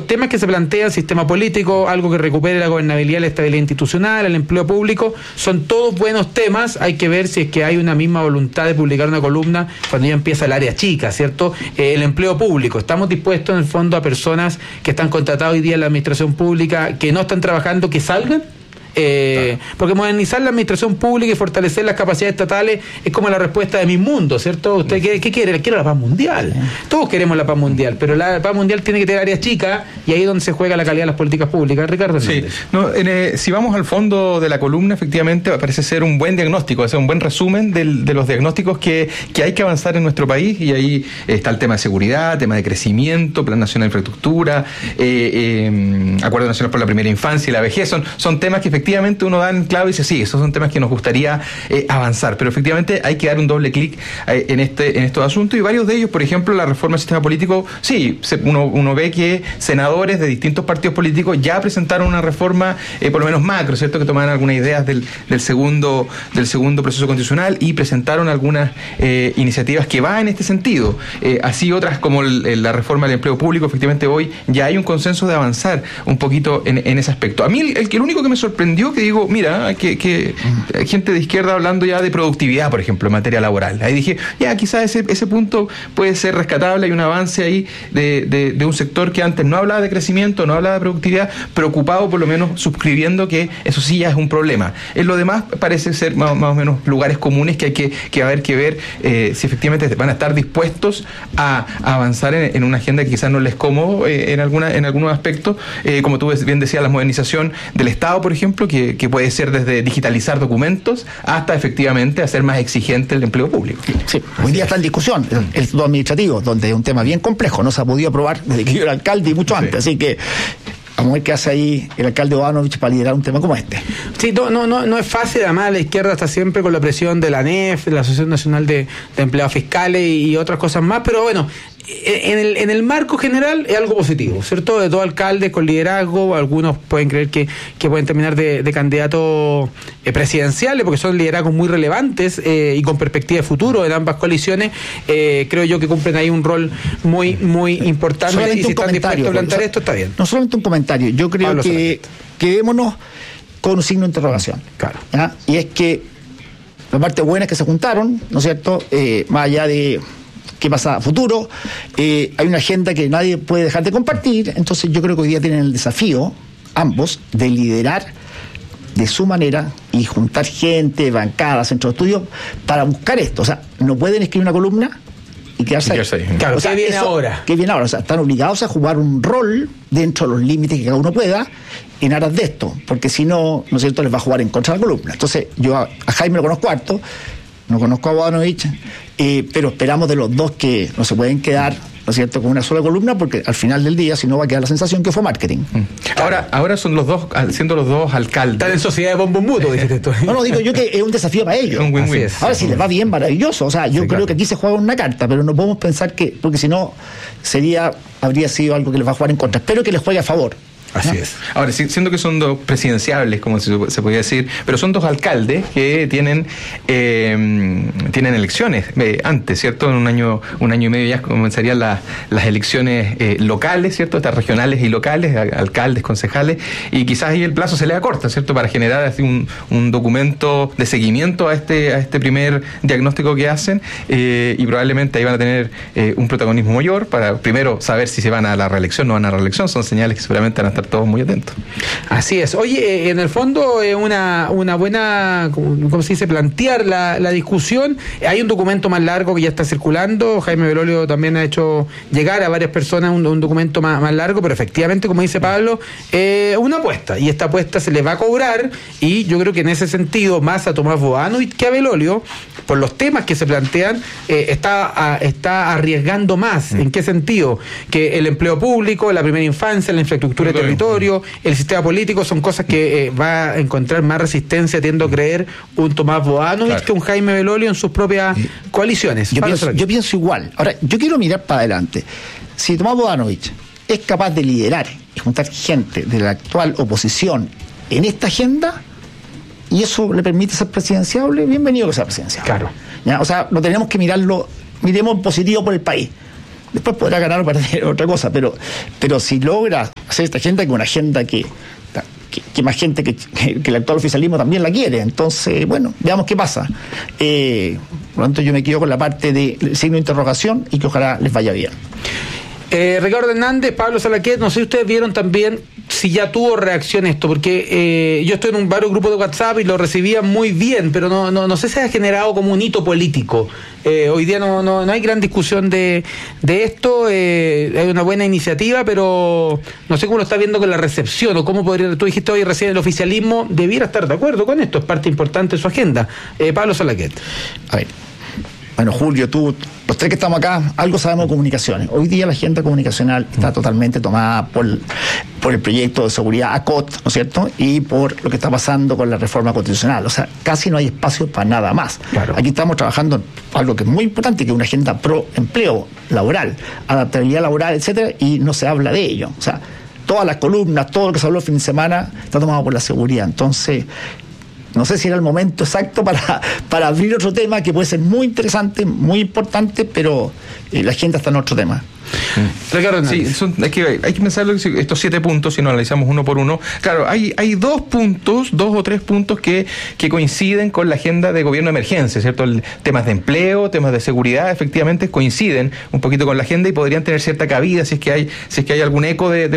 los temas que se plantean, el sistema político, algo que recupere la gobernabilidad, la estabilidad institucional, el empleo público, son todos buenos temas. Hay que ver si es que hay una misma voluntad de publicar una columna cuando ya empieza el área chica, ¿cierto? El empleo público. Estamos dispuestos en el fondo a personas que están contratadas hoy día en la administración pública, que no están trabajando, que salgan. Porque modernizar la administración pública y fortalecer las capacidades estatales es como la respuesta de mi mundo, ¿cierto? ¿Usted qué quiere? Quiero la paz mundial. Todos queremos la paz mundial, pero la paz mundial tiene que tener áreas chicas y ahí es donde se juega la calidad de las políticas públicas. Ricardo Hernández. Sí. No, si vamos al fondo de la columna, efectivamente parece ser un buen diagnóstico, es un buen resumen de los diagnósticos que hay que avanzar en nuestro país, y ahí está el tema de seguridad, tema de crecimiento, Plan Nacional de Infraestructura, Acuerdo Nacional por la Primera Infancia y la Vejez, son temas que efectivamente uno da en clave y dice, sí, esos son temas que nos gustaría avanzar, pero efectivamente hay que dar un doble clic en estos asuntos, y varios de ellos, por ejemplo, la reforma del sistema político, sí, uno ve que senadores de distintos partidos políticos ya presentaron una reforma, por lo menos macro, ¿cierto?, que tomaban algunas ideas del segundo proceso constitucional y presentaron algunas iniciativas que van en este sentido, así otras como la reforma del empleo público. Efectivamente hoy ya hay un consenso de avanzar un poquito en ese aspecto. A mí el único que me sorprendió, que digo, mira, que hay gente de izquierda hablando ya de productividad, por ejemplo, en materia laboral. Ahí dije, ya, quizás ese punto puede ser rescatable, hay un avance ahí de un sector que antes no hablaba de crecimiento, no hablaba de productividad, preocupado, por lo menos suscribiendo que eso sí ya es un problema. En lo demás parece ser más o menos lugares comunes que hay que haber que ver si efectivamente van a estar dispuestos a avanzar en una agenda que quizás no les es cómodo en algunos aspectos, como tú bien decías, la modernización del Estado, por ejemplo, que puede ser desde digitalizar documentos hasta efectivamente hacer más exigente el empleo público. Sí, hoy día está en discusión el Estado administrativo, donde es un tema bien complejo, no se ha podido aprobar desde que yo era alcalde y mucho antes, así que vamos a ver qué hace ahí el alcalde Bodanovich para liderar un tema como este. Sí, no es fácil. Además, la izquierda está siempre con la presión de la ANEF, de la Asociación Nacional de Empleados Fiscales y otras cosas más, pero bueno, en el marco general es algo positivo, ¿cierto? De todo alcalde con liderazgo, algunos pueden creer que pueden terminar de candidatos presidenciales porque son liderazgos muy relevantes y con perspectiva de futuro en ambas coaliciones. Creo yo que cumplen ahí un rol muy importante. Solamente y si están dispuestos a plantear esto, está bien. No solamente un comentario, yo creo Pablo que quedémonos con un signo de interrogación. Claro. ¿Ya? Y es que la parte buena es que se juntaron, ¿no es cierto? Más allá de qué pasa a futuro, hay una agenda que nadie puede dejar de compartir. Entonces yo creo que hoy día tienen el desafío, ambos, de liderar de su manera y juntar gente, bancadas, centros de estudio para buscar esto. O sea, no pueden escribir una columna y quedarse ahí. Claro, o sea, ¿qué viene ahora? ¿Qué viene ahora? O sea, están obligados a jugar un rol dentro de los límites que cada uno pueda en aras de esto, porque si no, ¿no es cierto?, les va a jugar en contra de la columna. Entonces, yo a Jaime lo conozco harto, no conozco a Bodanovich, pero esperamos de los dos que no se pueden quedar, ¿no es cierto?, con una sola columna, porque al final del día, si no, va a quedar la sensación que fue marketing. Ahora son los dos, siendo los dos alcaldes. Están en sociedad de bombo mutuo, dijiste tú. No, digo yo que es un desafío para ellos. Un win-win. Ahora, si les va bien, maravilloso. O sea, yo creo que aquí se juega una carta, pero no podemos pensar que, porque si no, habría sido algo que les va a jugar en contra. Espero que les juegue a favor. Así es. Ahora, siendo que son dos presidenciables, como se podría decir, pero son dos alcaldes que tienen elecciones antes, ¿cierto? En un año y medio ya comenzarían las elecciones locales, ¿cierto? Estas regionales y locales, alcaldes, concejales, y quizás ahí el plazo se le acorta, ¿cierto? Para generar así un documento de seguimiento a este primer diagnóstico que hacen, y probablemente ahí van a tener un protagonismo mayor para primero saber si se van a la reelección o no van a la reelección. Son señales que seguramente van a estar todos muy atentos. Así es. Oye, en el fondo es una buena, ¿cómo se dice?, plantear la discusión. Hay un documento más largo que ya está circulando. Jaime Belolio también ha hecho llegar a varias personas un documento más largo, pero efectivamente, como dice Pablo, una apuesta. Y esta apuesta se le va a cobrar, y yo creo que en ese sentido, más a Tomás Bodanovich que a Belolio, por los temas que se plantean, está arriesgando más. ¿En qué sentido? Que el empleo público, la primera infancia, la infraestructura de territorio, el sistema político, son cosas que va a encontrar más resistencia, tiendo a creer, un Tomás Bodanovich que un Jaime Belolio en sus propias coaliciones. Yo pienso igual. Ahora, yo quiero mirar para adelante. Si Tomás Bodanovich es capaz de liderar y juntar gente de la actual oposición en esta agenda, y eso le permite ser presidenciable, bienvenido que sea presidenciable. Claro. ¿Ya? O sea, no tenemos que miremos en positivo por el país. Después podrá ganar o perder otra cosa, pero si logra hacer esta agenda, que una agenda que más gente que el actual oficialismo también la quiere. Entonces, bueno, veamos qué pasa. Por lo tanto, yo me quedo con la parte del signo de interrogación y que ojalá les vaya bien. Ricardo Hernández, Pablo Salaquet, no sé si ustedes vieron también si ya tuvo reacción esto, porque yo estoy en varios grupos de WhatsApp y lo recibían muy bien, pero no sé si ha generado como un hito político. Hoy día no hay gran discusión de esto, hay una buena iniciativa, pero no sé cómo lo está viendo con la recepción, o cómo podría, tú dijiste hoy recién, el oficialismo debiera estar de acuerdo con esto, es parte importante de su agenda. Pablo Salaquet. A ver. Bueno, Julio, tú, los tres que estamos acá, algo sabemos de comunicaciones. Hoy día la agenda comunicacional está totalmente tomada por el proyecto de seguridad ACOT, ¿no es cierto? Y por lo que está pasando con la reforma constitucional. O sea, casi no hay espacio para nada más. Claro. Aquí estamos trabajando en algo que es muy importante, que es una agenda pro empleo laboral, adaptabilidad laboral, etcétera, y no se habla de ello. O sea, todas las columnas, todo lo que se habló el fin de semana está tomado por la seguridad. Entonces, no sé si era el momento exacto para abrir otro tema que puede ser muy interesante, muy importante, pero la agenda está en otro tema. Sí, hay que pensar estos 7 puntos, si nos analizamos uno por uno. Claro, hay 2 o 3 puntos que coinciden con la agenda de gobierno de emergencia, ¿cierto? Temas de empleo, temas de seguridad, efectivamente coinciden un poquito con la agenda y podrían tener cierta cabida si es que hay algún eco de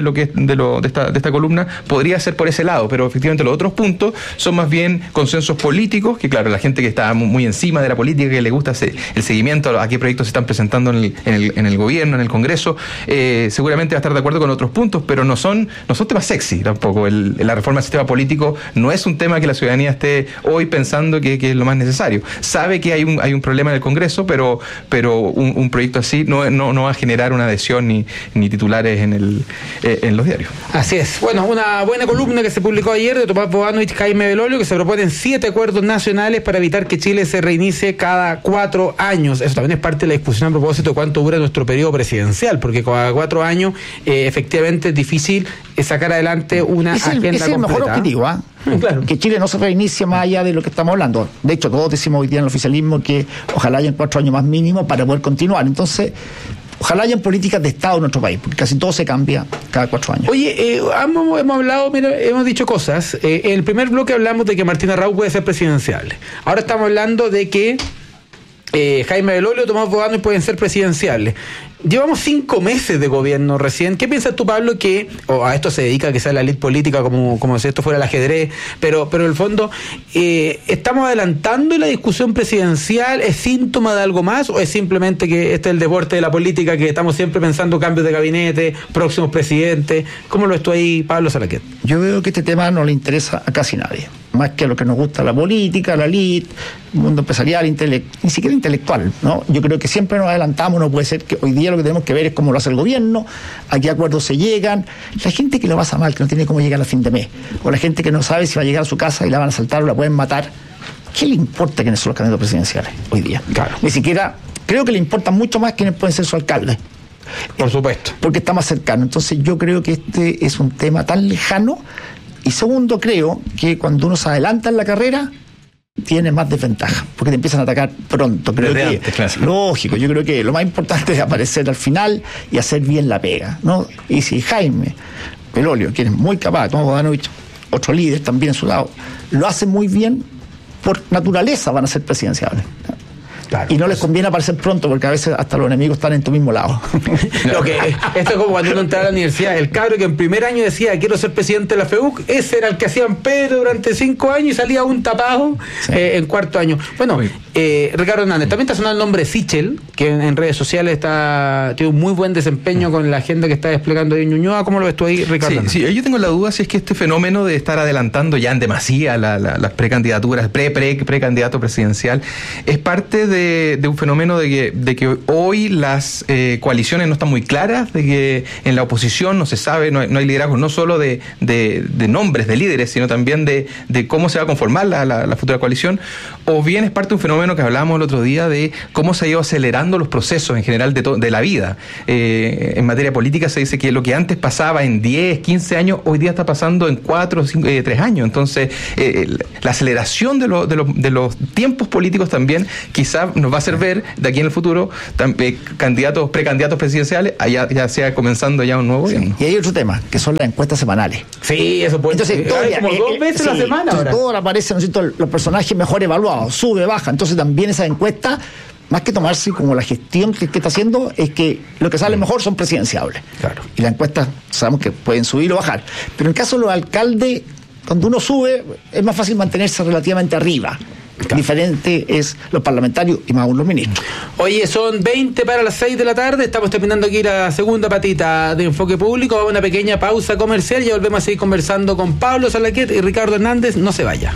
esta columna, podría ser por ese lado, pero efectivamente los otros puntos son más bien consensos políticos, que claro, la gente que está muy encima de la política, que le gusta el seguimiento a qué proyectos se están presentando en el gobierno, en el Congreso, seguramente va a estar de acuerdo con otros puntos, pero no son temas sexy tampoco. La reforma del sistema político no es un tema que la ciudadanía esté hoy pensando que es lo más necesario. Sabe que hay un problema en el Congreso, pero un proyecto así no va a generar una adhesión ni titulares en los diarios. Así es. Bueno, una buena columna que se publicó ayer de Tomás Bobano y Jaime Belolio, que se proponen 7 acuerdos nacionales para evitar que Chile se reinicie cada 4 años. Eso también es parte de la discusión a propósito de cuánto dura nuestro periodo presidencial, porque cada 4 años efectivamente es difícil sacar adelante una agenda completa. Es el mejor objetivo, claro. Que Chile no se reinicie más allá de lo que estamos hablando. De hecho, todos decimos hoy día en el oficialismo que ojalá hayan 4 años más mínimo para poder continuar. Entonces, ojalá hayan políticas de Estado en nuestro país, porque casi todo se cambia cada 4 años. Oye, hemos hablado, hemos dicho cosas. En el primer bloque hablamos de que Martín Arrau puede ser presidenciable. Ahora estamos hablando de que Jaime Belolio, Tomás Bobano pueden ser presidenciables. Llevamos 5 meses de gobierno recién. ¿Qué piensas tú, Pablo, a esto se dedica que sea la elite política como si esto fuera el ajedrez, pero en el fondo estamos adelantando la discusión presidencial? ¿Es síntoma de algo más o es simplemente que este es el deporte de la política, que estamos siempre pensando cambios de gabinete, próximos presidentes? ¿Cómo lo ves tú ahí, Pablo Salaquet? Yo veo que este tema no le interesa a casi nadie, más que a lo que nos gusta la política, la elite, el mundo empresarial, ni siquiera intelectual, ¿no? Yo creo que siempre nos adelantamos. No puede ser que hoy día lo que tenemos que ver es cómo lo hace el gobierno, a qué acuerdos se llegan. La gente que lo pasa mal, que no tiene cómo llegar a fin de mes, o la gente que no sabe si va a llegar a su casa y la van a asaltar o la pueden matar, ¿qué le importa quiénes son los candidatos presidenciales hoy día? Claro. Ni siquiera, creo que le importa mucho más quiénes pueden ser su alcalde. Por supuesto. Porque está más cercano. Entonces yo creo que este es un tema tan lejano. Y segundo, creo que cuando uno se adelanta en la carrera, tiene más desventaja, porque te empiezan a atacar pronto. Creo que antes, claro. Lógico, yo creo que lo más importante es aparecer al final y hacer bien la pega, ¿no? Y si Jaime Belolio, quien es muy capaz, Tomás Bodanovich, otro líder también en su lado, lo hace muy bien, por naturaleza van a ser presidenciables. Claro, y no les conviene aparecer pronto, porque a veces hasta los enemigos están en tu mismo lado. Esto es como cuando uno entraba a la universidad. El cabro que en primer año decía quiero ser presidente de la FEUC, ese era el que hacían Pedro durante 5 años y salía un tapado en 4º año. Bueno, Ricardo Hernández, también está sonando el nombre Sichel, que en redes sociales tiene un muy buen desempeño con la agenda que está desplegando ahí en Ñuñoa. ¿Cómo lo ves tú ahí, Ricardo? Sí, yo tengo la duda si es que este fenómeno de estar adelantando ya en demasía las precandidaturas, precandidato presidencial, es parte de un fenómeno de que hoy las coaliciones no están muy claras, de que en la oposición no se sabe, no hay liderazgo, no solo de nombres de líderes, sino también de cómo se va a conformar la futura coalición, o bien es parte de un fenómeno que hablábamos el otro día de cómo se ha ido acelerando los procesos en general de la vida. En materia política se dice que lo que antes pasaba en 10, 15 años, hoy día está pasando en 4, 5, 3 años. Entonces, la aceleración de los tiempos políticos también quizás nos va a hacer ver de aquí en el futuro precandidatos presidenciales, ya sea comenzando ya un nuevo gobierno. Y hay otro tema, que son las encuestas semanales. Sí, eso puede ser. Entonces, como 2 veces a la semana ahora. Todo aparece, ¿no es cierto?, los personajes mejor evaluados, sube, baja. Entonces también esa encuesta, más que tomarse como la gestión que está haciendo, es que lo que sale mejor son presidenciables. Claro. Y las encuestas sabemos que pueden subir o bajar. Pero en el caso de los alcaldes, cuando uno sube, es más fácil mantenerse relativamente arriba. Claro. Diferente es los parlamentarios y más aún los ministros. Oye, son 20 para las 6 de la tarde. Estamos terminando aquí la segunda patita de Enfoque Público. Vamos a una pequeña pausa comercial y volvemos a seguir conversando con Pablo Salaquet y Ricardo Hernández. No se vaya.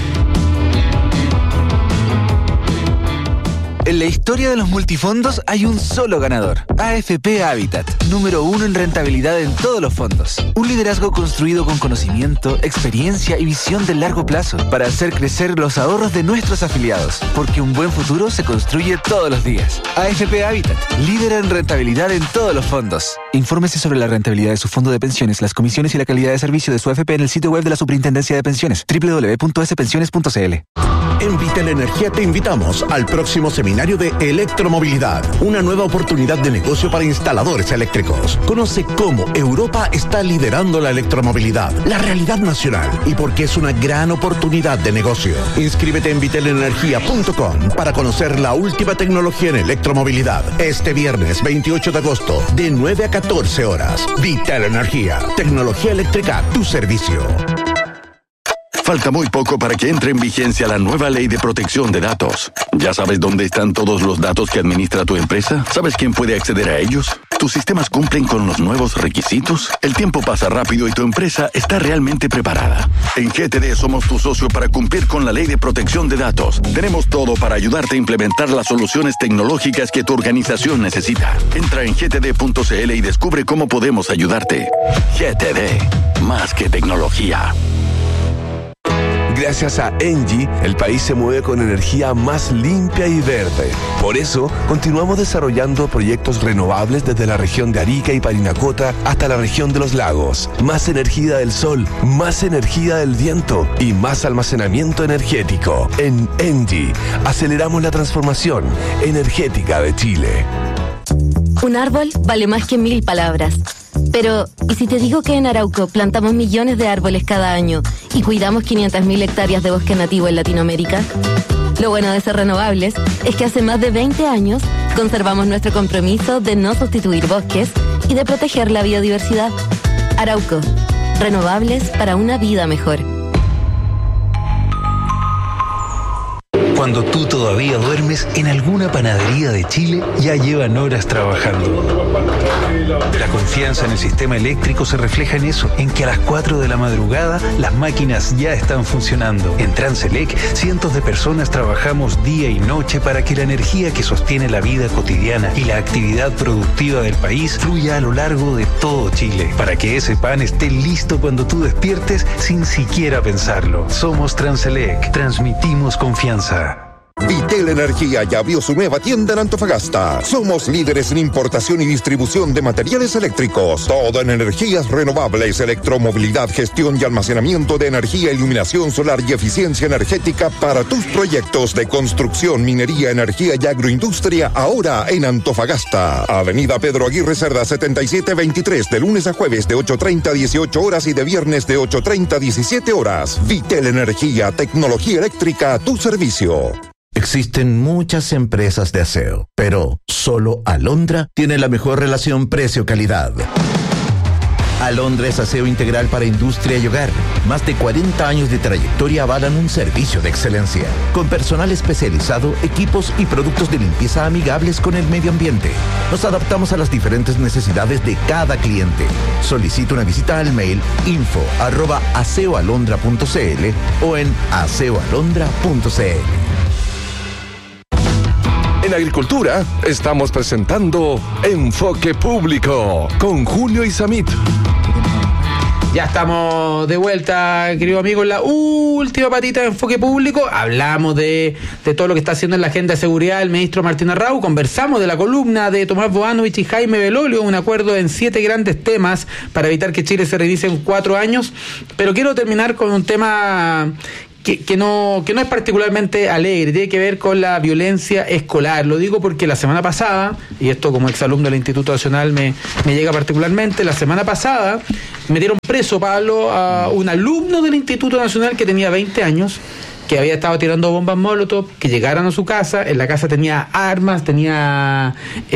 En la historia de los multifondos hay un solo ganador, AFP Habitat, número 1 en rentabilidad en todos los fondos. Un liderazgo construido con conocimiento, experiencia y visión de largo plazo para hacer crecer los ahorros de nuestros afiliados, porque un buen futuro se construye todos los días. AFP Habitat, líder en rentabilidad en todos los fondos. Infórmese sobre la rentabilidad de su fondo de pensiones, las comisiones y la calidad de servicio de su AFP en el sitio web de la Superintendencia de Pensiones, www.spensiones.cl. En Vitel Energía te invitamos al próximo seminario de electromovilidad, una nueva oportunidad de negocio para instaladores eléctricos. Conoce cómo Europa está liderando la electromovilidad, la realidad nacional y por qué es una gran oportunidad de negocio. Inscríbete en vitelenergia.com para conocer la última tecnología en electromovilidad. Este viernes 28 de agosto, de 9 a 14 horas. Vitel Energía, tecnología eléctrica a tu servicio. Falta muy poco para que entre en vigencia la nueva ley de protección de datos. ¿Ya sabes dónde están todos los datos que administra tu empresa? ¿Sabes quién puede acceder a ellos? ¿Tus sistemas cumplen con los nuevos requisitos? El tiempo pasa rápido y tu empresa está realmente preparada. En GTD somos tu socio para cumplir con la ley de protección de datos. Tenemos todo para ayudarte a implementar las soluciones tecnológicas que tu organización necesita. Entra en gtd.cl y descubre cómo podemos ayudarte. GTD, más que tecnología. Gracias a Engie, el país se mueve con energía más limpia y verde. Por eso, continuamos desarrollando proyectos renovables desde la región de Arica y Parinacota hasta la región de los lagos. Más energía del sol, más energía del viento y más almacenamiento energético. En Engie, aceleramos la transformación energética de Chile. Un árbol vale más que 1000 palabras. Pero, ¿y si te digo que en Arauco plantamos millones de árboles cada año y cuidamos 500.000 hectáreas de bosque nativo en Latinoamérica? Lo bueno de ser renovables es que hace más de 20 años conservamos nuestro compromiso de no sustituir bosques y de proteger la biodiversidad. Arauco, renovables para una vida mejor. Cuando tú todavía duermes, en alguna panadería de Chile ya llevan horas trabajando. La confianza en el sistema eléctrico se refleja en eso, en que a las 4 de la madrugada las máquinas ya están funcionando. En Transelec, cientos de personas trabajamos día y noche para que la energía que sostiene la vida cotidiana y la actividad productiva del país fluya a lo largo de todo Chile, para que ese pan esté listo cuando tú despiertes sin siquiera pensarlo. Somos Transelec, transmitimos confianza. Vitel Energía ya abrió su nueva tienda en Antofagasta. Somos líderes en importación y distribución de materiales eléctricos. Todo en energías renovables, electromovilidad, gestión y almacenamiento de energía, iluminación solar y eficiencia energética para tus proyectos de construcción, minería, energía y agroindustria, ahora en Antofagasta. Avenida Pedro Aguirre Cerda 7723, de lunes a jueves de 8:30 a 18 horas y de viernes de 8:30 a 17 horas. Vitel Energía, tecnología eléctrica a tu servicio. Existen muchas empresas de aseo, pero solo Alondra tiene la mejor relación precio-calidad. Alondra es aseo integral para industria y hogar. Más de 40 años de trayectoria avalan un servicio de excelencia, con personal especializado, equipos y productos de limpieza amigables con el medio ambiente. Nos adaptamos a las diferentes necesidades de cada cliente. Solicita una visita al mail info@aseoalondra.cl o en aseoalondra.cl. En Agricultura estamos presentando Enfoque Público con Julio Isamit. Ya estamos de vuelta, querido amigo, en la última patita de Enfoque Público. Hablamos de todo lo que está haciendo en la agenda de seguridad el ministro Martín Arrau. Conversamos de la columna de Tomás Boanovich y Jaime Belolio, un acuerdo en 7 grandes temas para evitar que Chile se reinicie en 4 años. Pero quiero terminar con un tema que no es particularmente alegre, tiene que ver con la violencia escolar. Lo digo porque la semana pasada, y esto como exalumno del Instituto Nacional me llega particularmente, la semana pasada metieron preso, Pablo, a un alumno del Instituto Nacional que tenía 20 años, que había estado tirando bombas Molotov, que llegaron a su casa. En la casa tenía armas, tenía,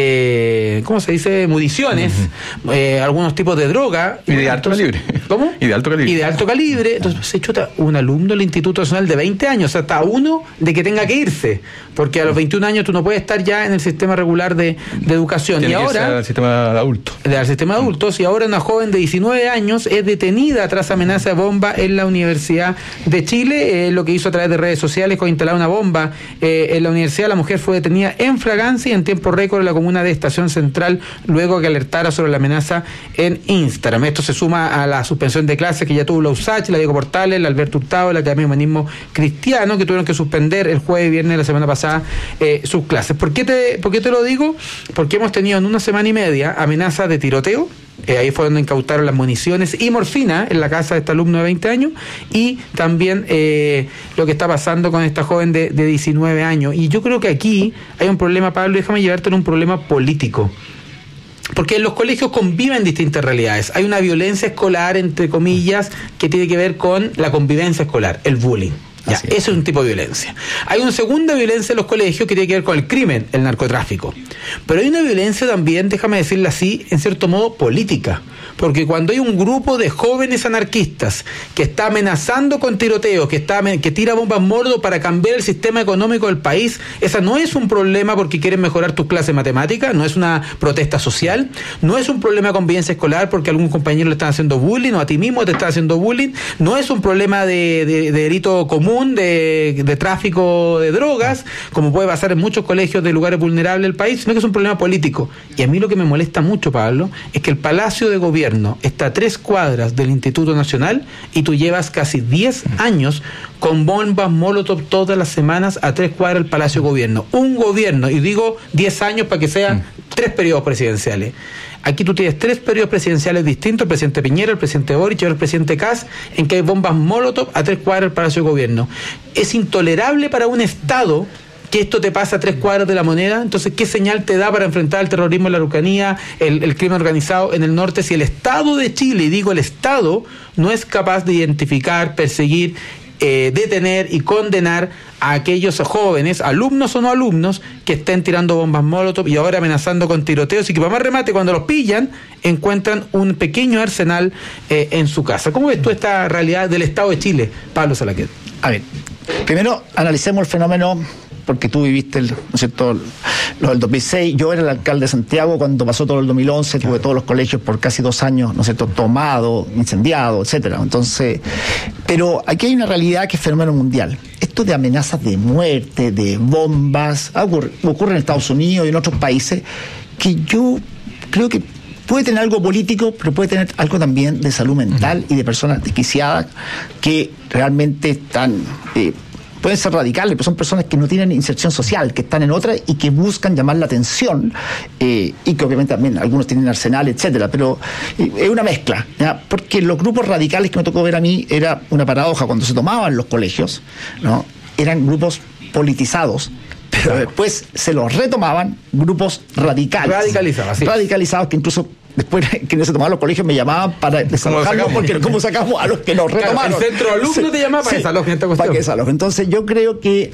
¿cómo se dice? Municiones, algunos tipos de droga. Y de alto calibre. ¿Cómo? Y de alto calibre. Y de alto calibre. Entonces se chuta un alumno del Instituto Nacional de 20 años, o sea, hasta uno de que tenga que irse, porque a los 21 años tú no puedes estar ya en el sistema regular de educación. Tiene y ahora, que irse al sistema de adultos. Al sistema de adultos, y ahora una joven de 19 años es detenida tras amenaza de bomba en la Universidad de Chile. Lo que hizo a través de redes sociales con instalar una bomba en la universidad. La mujer fue detenida en flagrancia y en tiempo récord en la comuna de Estación Central, luego que alertara sobre la amenaza en Instagram. Esto se suma a la suspensión de clases que ya tuvo la USACH, la Diego Portales, la Alberto Hurtado, la Academia de Humanismo Cristiano, que tuvieron que suspender el jueves y viernes de la semana pasada sus clases. ¿Por qué te lo digo? Porque hemos tenido en una semana y media amenazas de tiroteo. Ahí fue donde incautaron las municiones y morfina en la casa de este alumno de 20 años, y también lo que está pasando con esta joven de 19 años. Y yo creo que aquí hay un problema, Pablo, déjame llevarte en un problema político. Porque en los colegios conviven distintas realidades. Hay una violencia escolar, entre comillas, que tiene que ver con la convivencia escolar, el bullying. Ya, eso es un tipo de violencia. Hay una segunda violencia en los colegios que tiene que ver con el crimen, el narcotráfico. Pero hay una violencia también, déjame decirla así, en cierto modo política. Porque cuando hay un grupo de jóvenes anarquistas que está amenazando con tiroteos, que tira bombas Molotov para cambiar el sistema económico del país, esa no es un problema porque quieren mejorar tus clases de matemáticas, no es una protesta social, no es un problema de convivencia escolar porque algún compañero le están haciendo bullying o a ti mismo te están haciendo bullying, no es un problema de delito común, de tráfico de drogas, como puede pasar en muchos colegios de lugares vulnerables del país, sino que es un problema político. Y a mí lo que me molesta mucho, Pablo, es que el Palacio de Gobierno está a 3 cuadras del Instituto Nacional y tú llevas casi 10 años con bombas Molotov todas las semanas a 3 cuadras del Palacio de Gobierno. Un gobierno, y digo 10 años para que sean 3 periodos presidenciales. Aquí tú tienes 3 periodos presidenciales distintos, el presidente Piñera, el presidente Boric y el presidente Kast, en que hay bombas Molotov a 3 cuadras del Palacio de Gobierno. Es intolerable para un Estado que esto te pasa a 3 cuadras de la Moneda. Entonces, ¿qué señal te da para enfrentar el terrorismo en la Araucanía, el crimen organizado en el norte, si el Estado de Chile, y digo el Estado, no es capaz de identificar, perseguir, detener y condenar a aquellos jóvenes, alumnos o no alumnos, que estén tirando bombas Molotov y ahora amenazando con tiroteos, y que para más remate, cuando los pillan, encuentran un pequeño arsenal en su casa? ¿Cómo ves tú esta realidad del Estado de Chile, Pablo Salaquet? A ver, primero analicemos el fenómeno, porque tú viviste, ¿no es cierto?, lo del 2006. Yo era el alcalde de Santiago cuando pasó todo el 2011, tuve todos los colegios por casi 2 años, ¿no es cierto?, tomado, incendiado, etcétera. Entonces, pero aquí hay una realidad que es fenómeno mundial. Esto de amenazas de muerte, de bombas, ocurre en Estados Unidos y en otros países, que yo creo que puede tener algo político, pero puede tener algo también de salud mental y de personas desquiciadas que realmente están... pueden ser radicales, pero son personas que no tienen inserción social, que están en otra y que buscan llamar la atención, y que obviamente también algunos tienen arsenal, etcétera, pero es una mezcla, ¿ya? Porque los grupos radicales que me tocó ver a mí era una paradoja. Cuando se tomaban los colegios, ¿no?, eran grupos politizados, pero después se los retomaban grupos radicalizados, que incluso después que no se tomaban los colegios me llamaban para desalojarlos, porque ¿cómo sacamos a los que nos retomaron? El centro alumno te llamaba para desalojar. Entonces yo creo que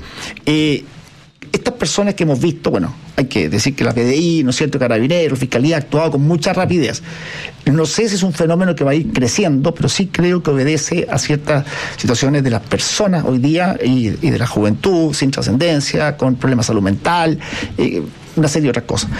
estas personas que hemos visto, bueno, hay que decir que la PDI, ¿no es cierto?, Carabineros, Fiscalía ha actuado con mucha rapidez. No sé si es un fenómeno que va a ir creciendo, pero sí creo que obedece a ciertas situaciones de las personas hoy día y de la juventud sin trascendencia, con problemas de salud mental, una serie de otras cosas.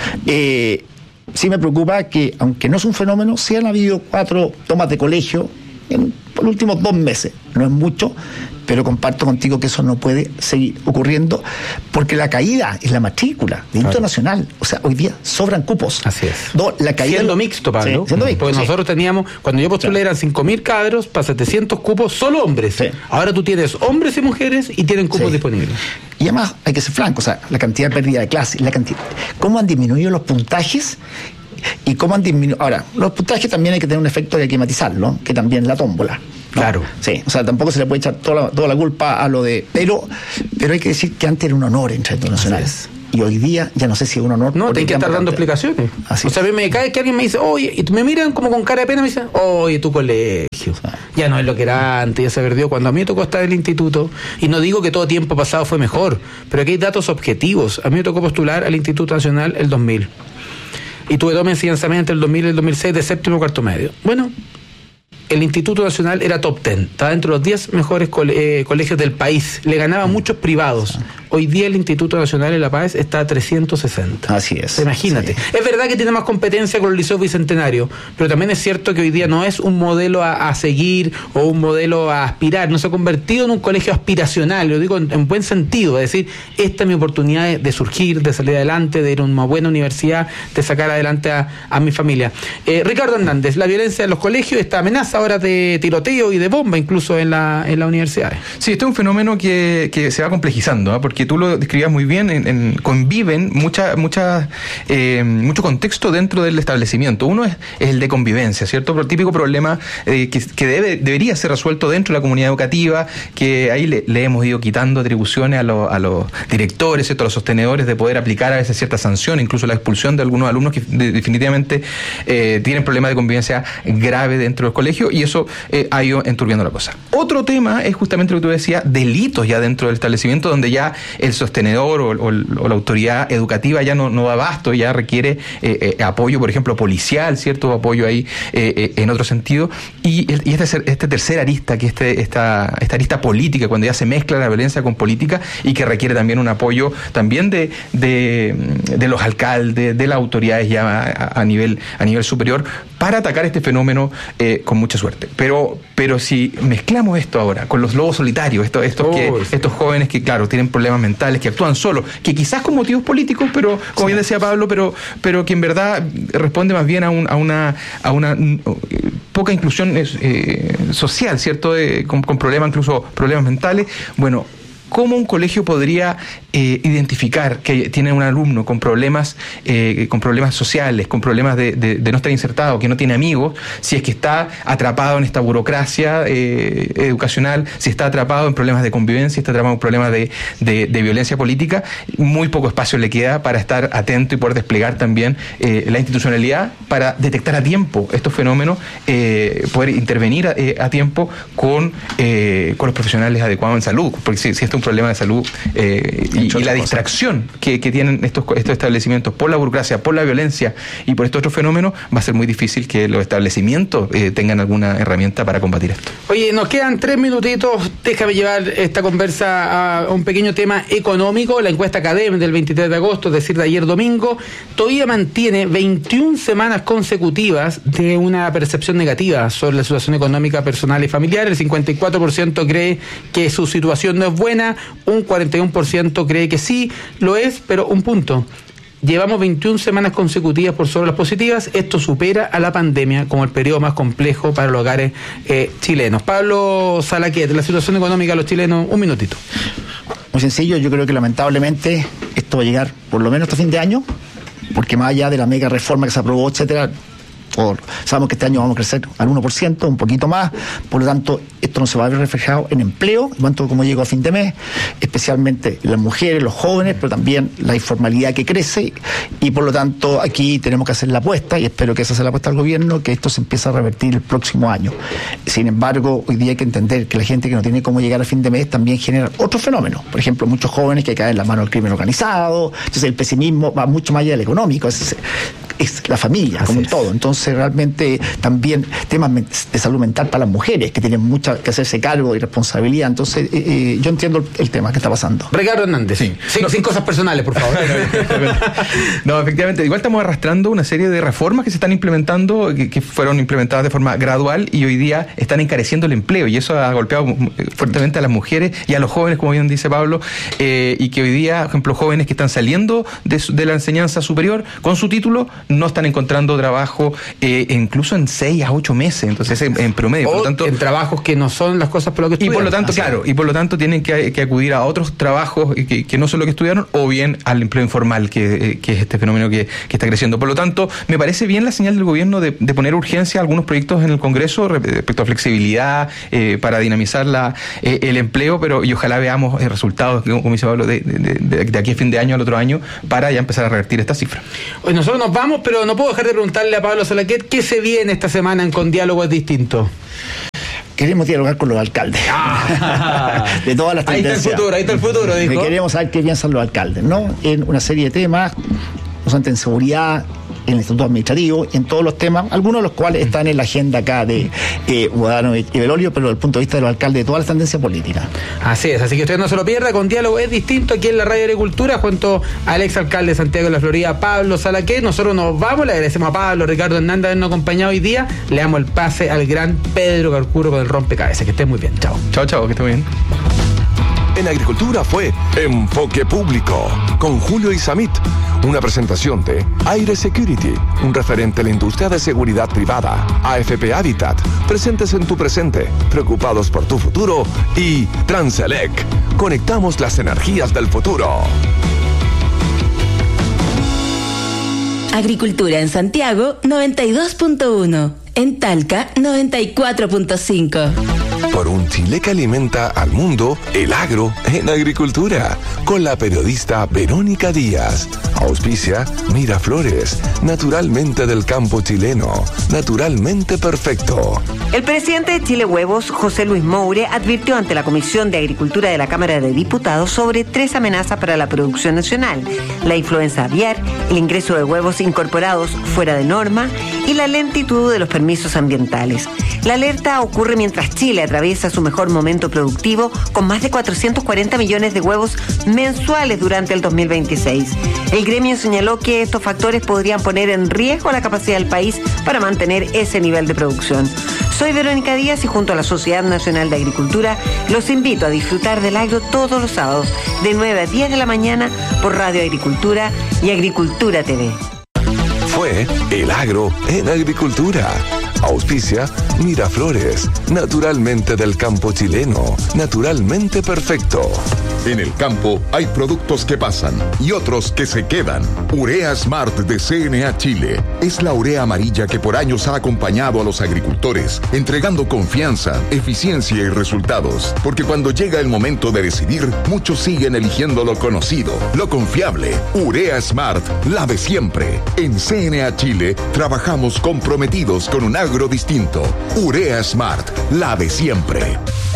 Sí me preocupa que, aunque no es un fenómeno, sí han habido 4 tomas de colegio en los últimos 2 meses. No es mucho, pero comparto contigo que eso no puede seguir ocurriendo, porque la caída es la matrícula del Instituto Nacional. O sea, hoy día sobran cupos. Así es. No, la caída siendo mixto, Pablo. Sí, siendo mixto, porque nosotros teníamos, cuando yo postulé, eran 5.000 cadros para 700 cupos, solo hombres. Sí. Ahora tú tienes hombres y mujeres y tienen cupos disponibles. Y además, hay que ser franco, o sea, la cantidad de pérdida de clases, cómo han disminuido los puntajes y cómo han disminuido. Ahora, los puntajes también hay que tener un efecto que hay que matizarlo, que también es la tómbola. Claro. Sí, o sea, tampoco se le puede echar toda la culpa a lo de... Pero hay que decir que antes era un honor entrar internacional. Y hoy día ya no sé si es un honor. No, tenés que estar dando explicaciones. Así o sea, a mí me cae que alguien me dice, oye, y me miran como con cara de pena, me dicen, oye, tu colegio. Ya no es lo que era antes, ya se perdió. Cuando a mí me tocó estar en el instituto, y no digo que todo tiempo pasado fue mejor, pero aquí hay datos objetivos. A mí me tocó postular al Instituto Nacional el 2000. Y tuve toda mi enseñanza media entre el 2000 y el 2006 de séptimo y cuarto medio. Bueno, el Instituto Nacional era top 10, estaba dentro de los 10 mejores colegios del país, le ganaba a muchos privados. Hoy día el Instituto Nacional de La Paz está a 360. Así es. Imagínate. Sí. Es verdad que tiene más competencia con el Liceo Bicentenario, pero también es cierto que hoy día no es un modelo a seguir o un modelo a aspirar, no se ha convertido en un colegio aspiracional, lo digo en buen sentido, es decir, esta es mi oportunidad de surgir, de salir adelante, de ir a una buena universidad, de sacar adelante a mi familia. Ricardo Hernández, la violencia en los colegios, esta amenaza ahora de tiroteo y de bomba incluso en las universidades. Sí, este es un fenómeno que se va complejizando, ¿eh? Porque tú lo describías muy bien, conviven mucho contexto dentro del establecimiento. Uno es el de convivencia, ¿cierto? El típico problema que debería ser resuelto dentro de la comunidad educativa, que ahí le hemos ido quitando atribuciones a los directores, ¿cierto? A los sostenedores de poder aplicar a veces ciertas sanciones, incluso la expulsión de algunos alumnos que definitivamente tienen problemas de convivencia grave dentro del colegio, y eso ha ido enturbiando la cosa. Otro tema es justamente lo que tú decías, delitos ya dentro del establecimiento, donde ya el sostenedor o la autoridad educativa ya no da abasto, ya requiere apoyo, por ejemplo, policial, ¿cierto? Apoyo ahí en otro sentido. Y este tercer arista, que esta arista política, cuando ya se mezcla la violencia con política, y que requiere también un apoyo también de los alcaldes, de las autoridades ya a nivel superior, para atacar este fenómeno con mucha suerte. Pero si mezclamos esto ahora con los lobos solitarios, estos jóvenes que, claro, tienen problemas mentales, que actúan solos, que quizás con motivos políticos, pero como bien decía Pablo, pero que en verdad responde más bien a una poca inclusión social, ¿cierto? Con problemas, incluso problemas mentales. Bueno, ¿cómo un colegio podría identificar que tiene un alumno con problemas sociales, con problemas de no estar insertado, que no tiene amigos, si es que está atrapado en esta burocracia educacional, si está atrapado en problemas de convivencia, si está atrapado en problemas de violencia política? Muy poco espacio le queda para estar atento y poder desplegar también la institucionalidad para detectar a tiempo estos fenómenos, poder intervenir a tiempo con los profesionales adecuados en salud, porque si esto es un problema de salud y la distracción que tienen estos establecimientos por la burocracia, por la violencia y por estos otros fenómenos, va a ser muy difícil que los establecimientos tengan alguna herramienta para combatir esto. Oye, nos quedan 3 minutitos, déjame llevar esta conversa a un pequeño tema económico. La encuesta académica del 23 de agosto, es decir, de ayer domingo, todavía mantiene 21 semanas consecutivas de una percepción negativa sobre la situación económica personal y familiar. El 54% cree que su situación no es buena, un 41% cree que sí lo es, pero un punto. Llevamos 21 semanas consecutivas por sobre las positivas. Esto supera a la pandemia como el periodo más complejo para los hogares chilenos. Pablo Salaquet, la situación económica de los chilenos, un minutito. Muy sencillo, yo creo que lamentablemente esto va a llegar por lo menos hasta fin de año, porque más allá de la mega reforma que se aprobó, etcétera, sabemos que este año vamos a crecer al 1%, un poquito más, por lo tanto esto no se va a ver reflejado en empleo, en cuanto como llegó a fin de mes, especialmente las mujeres, los jóvenes, pero también la informalidad que crece, y por lo tanto aquí tenemos que hacer la apuesta, y espero que esa sea la apuesta del gobierno, que esto se empiece a revertir el próximo año. Sin embargo, hoy día hay que entender que la gente que no tiene cómo llegar a fin de mes también genera otros fenómenos, por ejemplo, muchos jóvenes que caen en las manos del crimen organizado, entonces el pesimismo va mucho más allá del económico, es la familia, como un todo. Entonces realmente también temas de salud mental para las mujeres que tienen mucho que hacerse cargo y responsabilidad. Entonces yo entiendo el tema que está pasando. Ricardo Hernández, sí. Sin cosas personales, por favor. No, efectivamente, igual estamos arrastrando una serie de reformas que se están implementando, que fueron implementadas de forma gradual, y hoy día están encareciendo el empleo, y eso ha golpeado fuertemente a las mujeres y a los jóvenes, como bien dice Pablo, y que hoy día, por ejemplo, jóvenes que están saliendo de la enseñanza superior con su título no están encontrando trabajo incluso en 6 a 8 meses, entonces en promedio. O por lo tanto, en trabajos que no son las cosas por lo que estudian. Y por lo tanto, claro, y por lo tanto tienen que acudir a otros trabajos que no son lo que estudiaron, o bien al empleo informal, que es este fenómeno que está creciendo. Por lo tanto, me parece bien la señal del gobierno de poner urgencia a algunos proyectos en el Congreso respecto a flexibilidad para dinamizar el empleo, y ojalá veamos resultados, como dice Pablo, de aquí a fin de año al otro año, para ya empezar a revertir esta cifra. Hoy nosotros nos vamos, pero no puedo dejar de preguntarle a Pablo Salaquet qué se viene esta semana en Con Diálogo es Distinto. Queremos dialogar con los alcaldes de todas las tendencias. Ahí está el futuro, dijo. Queremos saber qué piensan los alcaldes, ¿no? En una serie de temas, no solamente en seguridad, en el Estatuto Administrativo, en todos los temas, algunos de los cuales están en la agenda acá de Guadano y Belolio, pero desde el punto de vista de los alcaldes de todas las tendencias políticas. Así es, así que usted no se lo pierda, Con Diálogo es Distinto, aquí en la Radio Agricultura, junto al exalcalde de Santiago de la Florida, Pablo Salaquet. Nosotros nos vamos, le agradecemos a Pablo, Ricardo Hernández habernos acompañado hoy día, le damos el pase al gran Pedro Carcuro con el rompecabezas. Que esté muy bien, chao. Chao, que esté muy bien. En Agricultura fue Enfoque Público, con Julio Isamit, una presentación de Aire Security, un referente en la industria de seguridad privada, AFP Habitat, presentes en tu presente, preocupados por tu futuro, y Transelec, conectamos las energías del futuro. Agricultura en Santiago, 92.1. En Talca, 94.5. Por un Chile que alimenta al mundo, el agro en agricultura. Con la periodista Verónica Díaz. Auspicia Miraflores, naturalmente del campo chileno, naturalmente perfecto. El presidente de Chile Huevos, José Luis Moure, advirtió ante la Comisión de Agricultura de la Cámara de Diputados sobre 3 amenazas para la producción nacional: la influenza aviar, el ingreso de huevos incorporados fuera de norma y la lentitud de los permisos ambientales. La alerta ocurre mientras Chile atraviesa su mejor momento productivo, con más de 440 millones de huevos mensuales durante el 2026. El gremio señaló que estos factores podrían poner en riesgo la capacidad del país para mantener ese nivel de producción. Soy Verónica Díaz y junto a la Sociedad Nacional de Agricultura los invito a disfrutar del agro todos los sábados de 9 a 10 de la mañana por Radio Agricultura y Agricultura TV. Fue El Agro en Agricultura. Auspicia Miraflores, naturalmente del campo chileno, naturalmente perfecto. En el campo hay productos que pasan y otros que se quedan. Urea Smart de CNA Chile es la urea amarilla que por años ha acompañado a los agricultores, entregando confianza, eficiencia y resultados. Porque cuando llega el momento de decidir, muchos siguen eligiendo lo conocido, lo confiable. Urea Smart, la de siempre. En CNA Chile trabajamos comprometidos con un agro distinto. Urea Smart, la de siempre.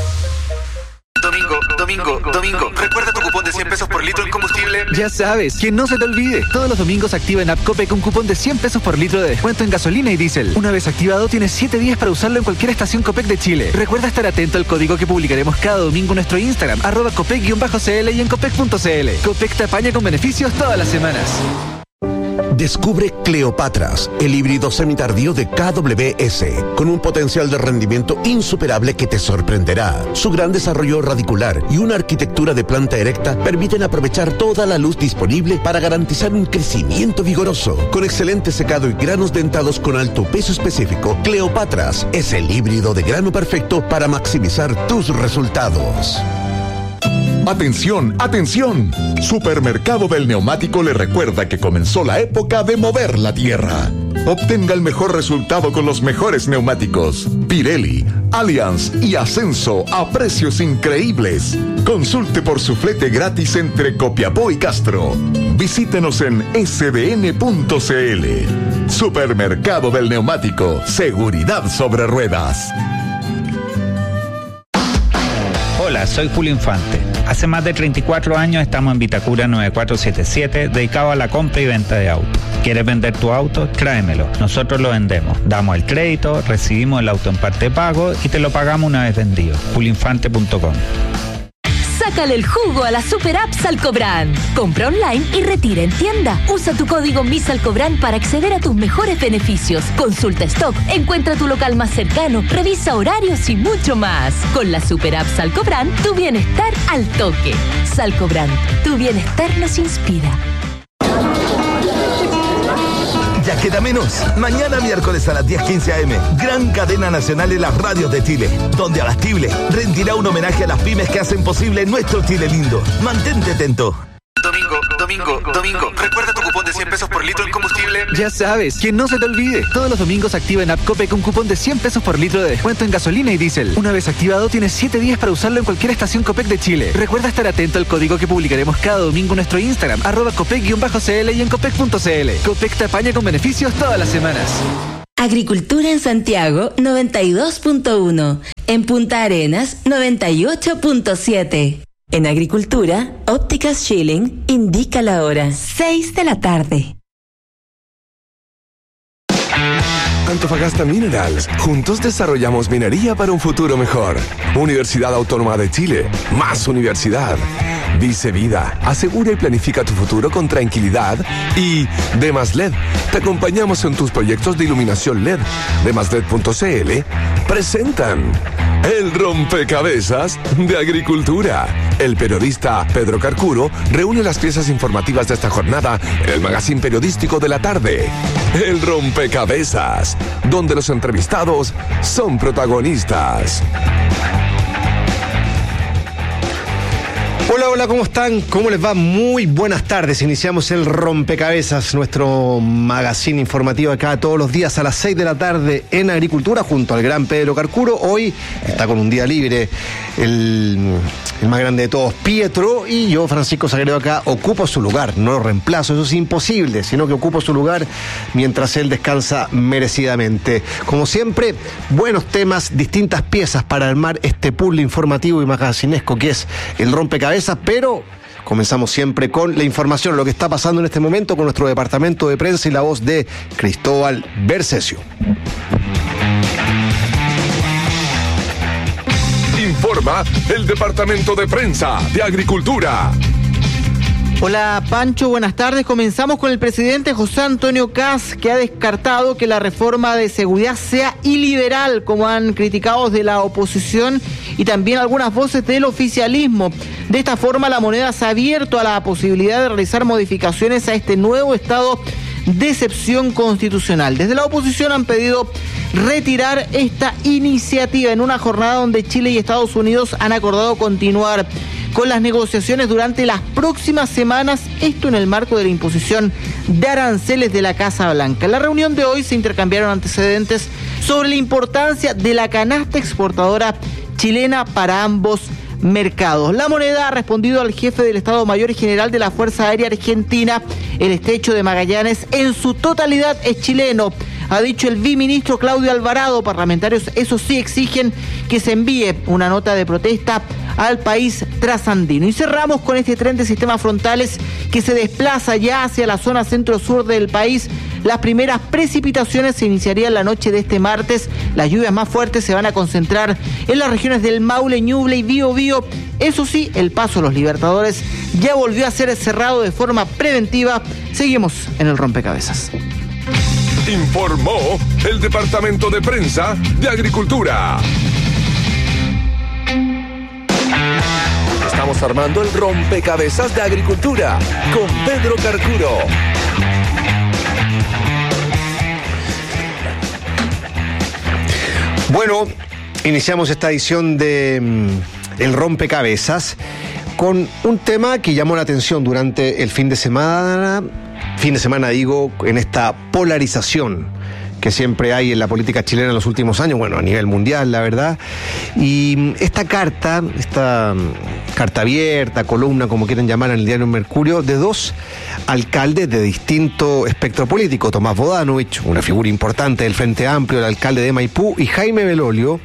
Domingo, ¿recuerda tu cupón de 100 pesos por litro en combustible? Ya sabes, que no se te olvide. Todos los domingos activa en App Copec un cupón de 100 pesos por litro de descuento en gasolina y diésel. Una vez activado, tienes 7 días para usarlo en cualquier estación Copec de Chile. Recuerda estar atento al código que publicaremos cada domingo en nuestro Instagram, @Copec_CL y en Copec.cl. Copec te apaña con beneficios todas las semanas. Descubre Cleopatras, el híbrido semitardío de KWS, con un potencial de rendimiento insuperable que te sorprenderá. Su gran desarrollo radicular y una arquitectura de planta erecta permiten aprovechar toda la luz disponible para garantizar un crecimiento vigoroso. Con excelente secado y granos dentados con alto peso específico, Cleopatras es el híbrido de grano perfecto para maximizar tus resultados. ¡Atención, atención! Supermercado del Neumático le recuerda que comenzó la época de mover la tierra. Obtenga el mejor resultado con los mejores neumáticos. Pirelli, Allianz y Ascenso a precios increíbles. Consulte por su flete gratis entre Copiapó y Castro. Visítenos en sdn.cl. Supermercado del Neumático. Seguridad sobre ruedas. Hola, soy Julio Infante. Hace más de 34 años estamos en Vitacura 9477, dedicado a la compra y venta de autos. ¿Quieres vender tu auto? Tráemelo. Nosotros lo vendemos. Damos el crédito, recibimos el auto en parte de pago y te lo pagamos una vez vendido. julioinfante.com. Sácale el jugo a la super app Salcobran. Compra online y retira en tienda. Usa tu código MISALCOBRAN para acceder a tus mejores beneficios. Consulta stock, encuentra tu local más cercano, revisa horarios y mucho más. Con la super app Salcobran, tu bienestar al toque. Salcobran, tu bienestar nos inspira. Ya queda Paga Menos. Mañana miércoles a las 10:15 a.m. Gran cadena nacional en las radios de Chile, donde Abastible rendirá un homenaje a las pymes que hacen posible nuestro Chile lindo. Mantente atento. Domingo, ¿recuerda tu cupón de 100 pesos por litro en combustible? Ya sabes, que no se te olvide. Todos los domingos activa en App Copec un cupón de 100 pesos por litro de descuento en gasolina y diésel. Una vez activado, tienes 7 días para usarlo en cualquier estación Copec de Chile. Recuerda estar atento al código que publicaremos cada domingo en nuestro Instagram, @Copec_CL y en Copec.cl. Copec te apaña con beneficios todas las semanas. Agricultura en Santiago 92.1. En Punta Arenas 98.7. En Agricultura, Ópticas Schilling indica la hora. 6 de la tarde. Antofagasta Minerals. Juntos desarrollamos minería para un futuro mejor. Universidad Autónoma de Chile. Más universidad. Dice Vida. Asegura y planifica tu futuro con tranquilidad. Y Demas LED. Te acompañamos en tus proyectos de iluminación LED. Demasled.cl presentan El Rompecabezas de Agricultura. El periodista Pedro Carcuro reúne las piezas informativas de esta jornada en el magazine periodístico de la tarde. El Rompecabezas, donde los entrevistados son protagonistas. Hola, ¿cómo están? ¿Cómo les va? Muy buenas tardes. Iniciamos el Rompecabezas, nuestro magazine informativo acá todos los días a las 6 de la tarde en Agricultura, junto al gran Pedro Carcuro. Hoy está con un día libre el más grande de todos, Pietro, y yo, Francisco Sagredo, acá ocupo su lugar. No lo reemplazo, eso es imposible, sino que ocupo su lugar mientras él descansa merecidamente. Como siempre, buenos temas, distintas piezas para armar este puzzle informativo y magacinesco que es el Rompecabezas, pero comenzamos siempre con la información, lo que está pasando en este momento con nuestro departamento de prensa y la voz de Cristóbal Bercesio. Informa el Departamento de Prensa de Agricultura. Hola Pancho, buenas tardes. Comenzamos con el presidente José Antonio Kast, que ha descartado que la reforma de seguridad sea iliberal, como han criticado de la oposición y también algunas voces del oficialismo. De esta forma, la moneda se ha abierto a la posibilidad de realizar modificaciones a este nuevo estado de excepción constitucional. Desde la oposición han pedido retirar esta iniciativa en una jornada donde Chile y Estados Unidos han acordado continuar con las negociaciones durante las próximas semanas, esto en el marco de la imposición de aranceles de la Casa Blanca. En la reunión de hoy se intercambiaron antecedentes sobre la importancia de la canasta exportadora chilena para ambos mercados. La moneda ha respondido al jefe del Estado Mayor General de la Fuerza Aérea Argentina: el estrecho de Magallanes en su totalidad es chileno. Ha dicho el viceministro Claudio Alvarado. Parlamentarios, eso sí, exigen que se envíe una nota de protesta al país trasandino. Y cerramos con este tren de sistemas frontales que se desplaza ya hacia la zona centro-sur del país. Las primeras precipitaciones se iniciarían la noche de este martes. Las lluvias más fuertes se van a concentrar en las regiones del Maule, Ñuble y Biobío. Eso sí, el paso a los Libertadores ya volvió a ser cerrado de forma preventiva. Seguimos en el Rompecabezas. Informó el Departamento de Prensa de Agricultura. Estamos armando el Rompecabezas de Agricultura con Pedro Carcuro. Bueno, iniciamos esta edición de El Rompecabezas con un tema que llamó la atención durante el fin de semana digo, en esta polarización que siempre hay en la política chilena en los últimos años, bueno, a nivel mundial, la verdad. Y esta carta abierta, columna, como quieran llamar, en el diario Mercurio, de dos alcaldes de distinto espectro político: Tomás Bodanovich, una figura importante del Frente Amplio, el alcalde de Maipú, y Jaime Belolio,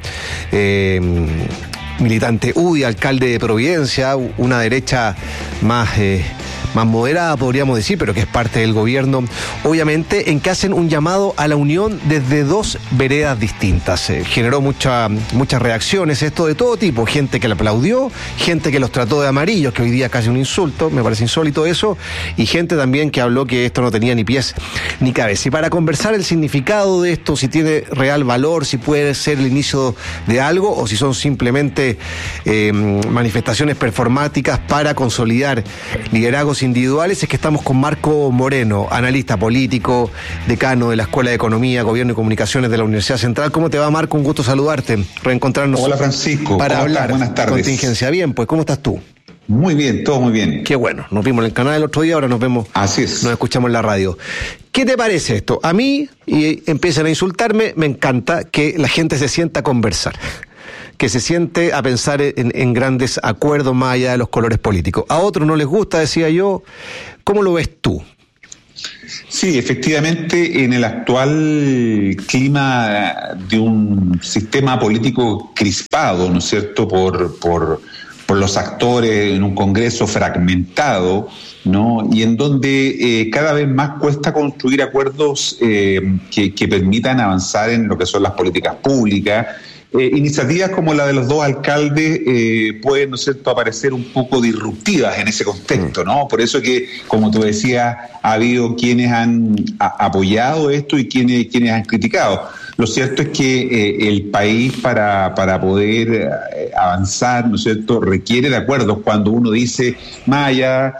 militante UDI, alcalde de Providencia, una derecha más moderada, podríamos decir, pero que es parte del gobierno, obviamente, en que hacen un llamado a la unión desde dos veredas distintas. Generó muchas reacciones, esto de todo tipo, gente que le aplaudió, gente que los trató de amarillos, que hoy día es casi un insulto, me parece insólito eso, y gente también que habló que esto no tenía ni pies ni cabeza. Y para conversar el significado de esto, si tiene real valor, si puede ser el inicio de algo, o si son simplemente manifestaciones performáticas para consolidar liderazgos saludos individuales, es que estamos con Marco Moreno, analista político, decano de la Escuela de Economía, Gobierno y Comunicaciones de la Universidad Central. ¿Cómo te va, Marco? Un gusto saludarte, reencontrarnos. Hola, Francisco. Para hablar. Buenas tardes. Contingencia. Bien, pues, ¿cómo estás tú? Muy bien, todo muy bien. Qué bueno, nos vimos en el canal el otro día, ahora nos vemos. Así es. Nos escuchamos en la radio. ¿Qué te parece esto? A mí, y empiezan a insultarme, me encanta que la gente se sienta a conversar, que se siente a pensar en grandes acuerdos más allá de los colores políticos. A otros no les gusta, decía yo. ¿Cómo lo ves tú? Sí, efectivamente, en el actual clima de un sistema político crispado, ¿no es cierto?, por los actores, en un Congreso fragmentado, ¿no? Y en donde cada vez más cuesta construir acuerdos que permitan avanzar en lo que son las políticas públicas. Iniciativas como la de los dos alcaldes pueden, ¿no es cierto?, aparecer un poco disruptivas en ese contexto, ¿no? Por eso que, como tú decías, ha habido quienes han apoyado esto y quienes han criticado. Lo cierto es que el país para poder avanzar, ¿no es cierto?, requiere de acuerdos. Cuando uno dice, más allá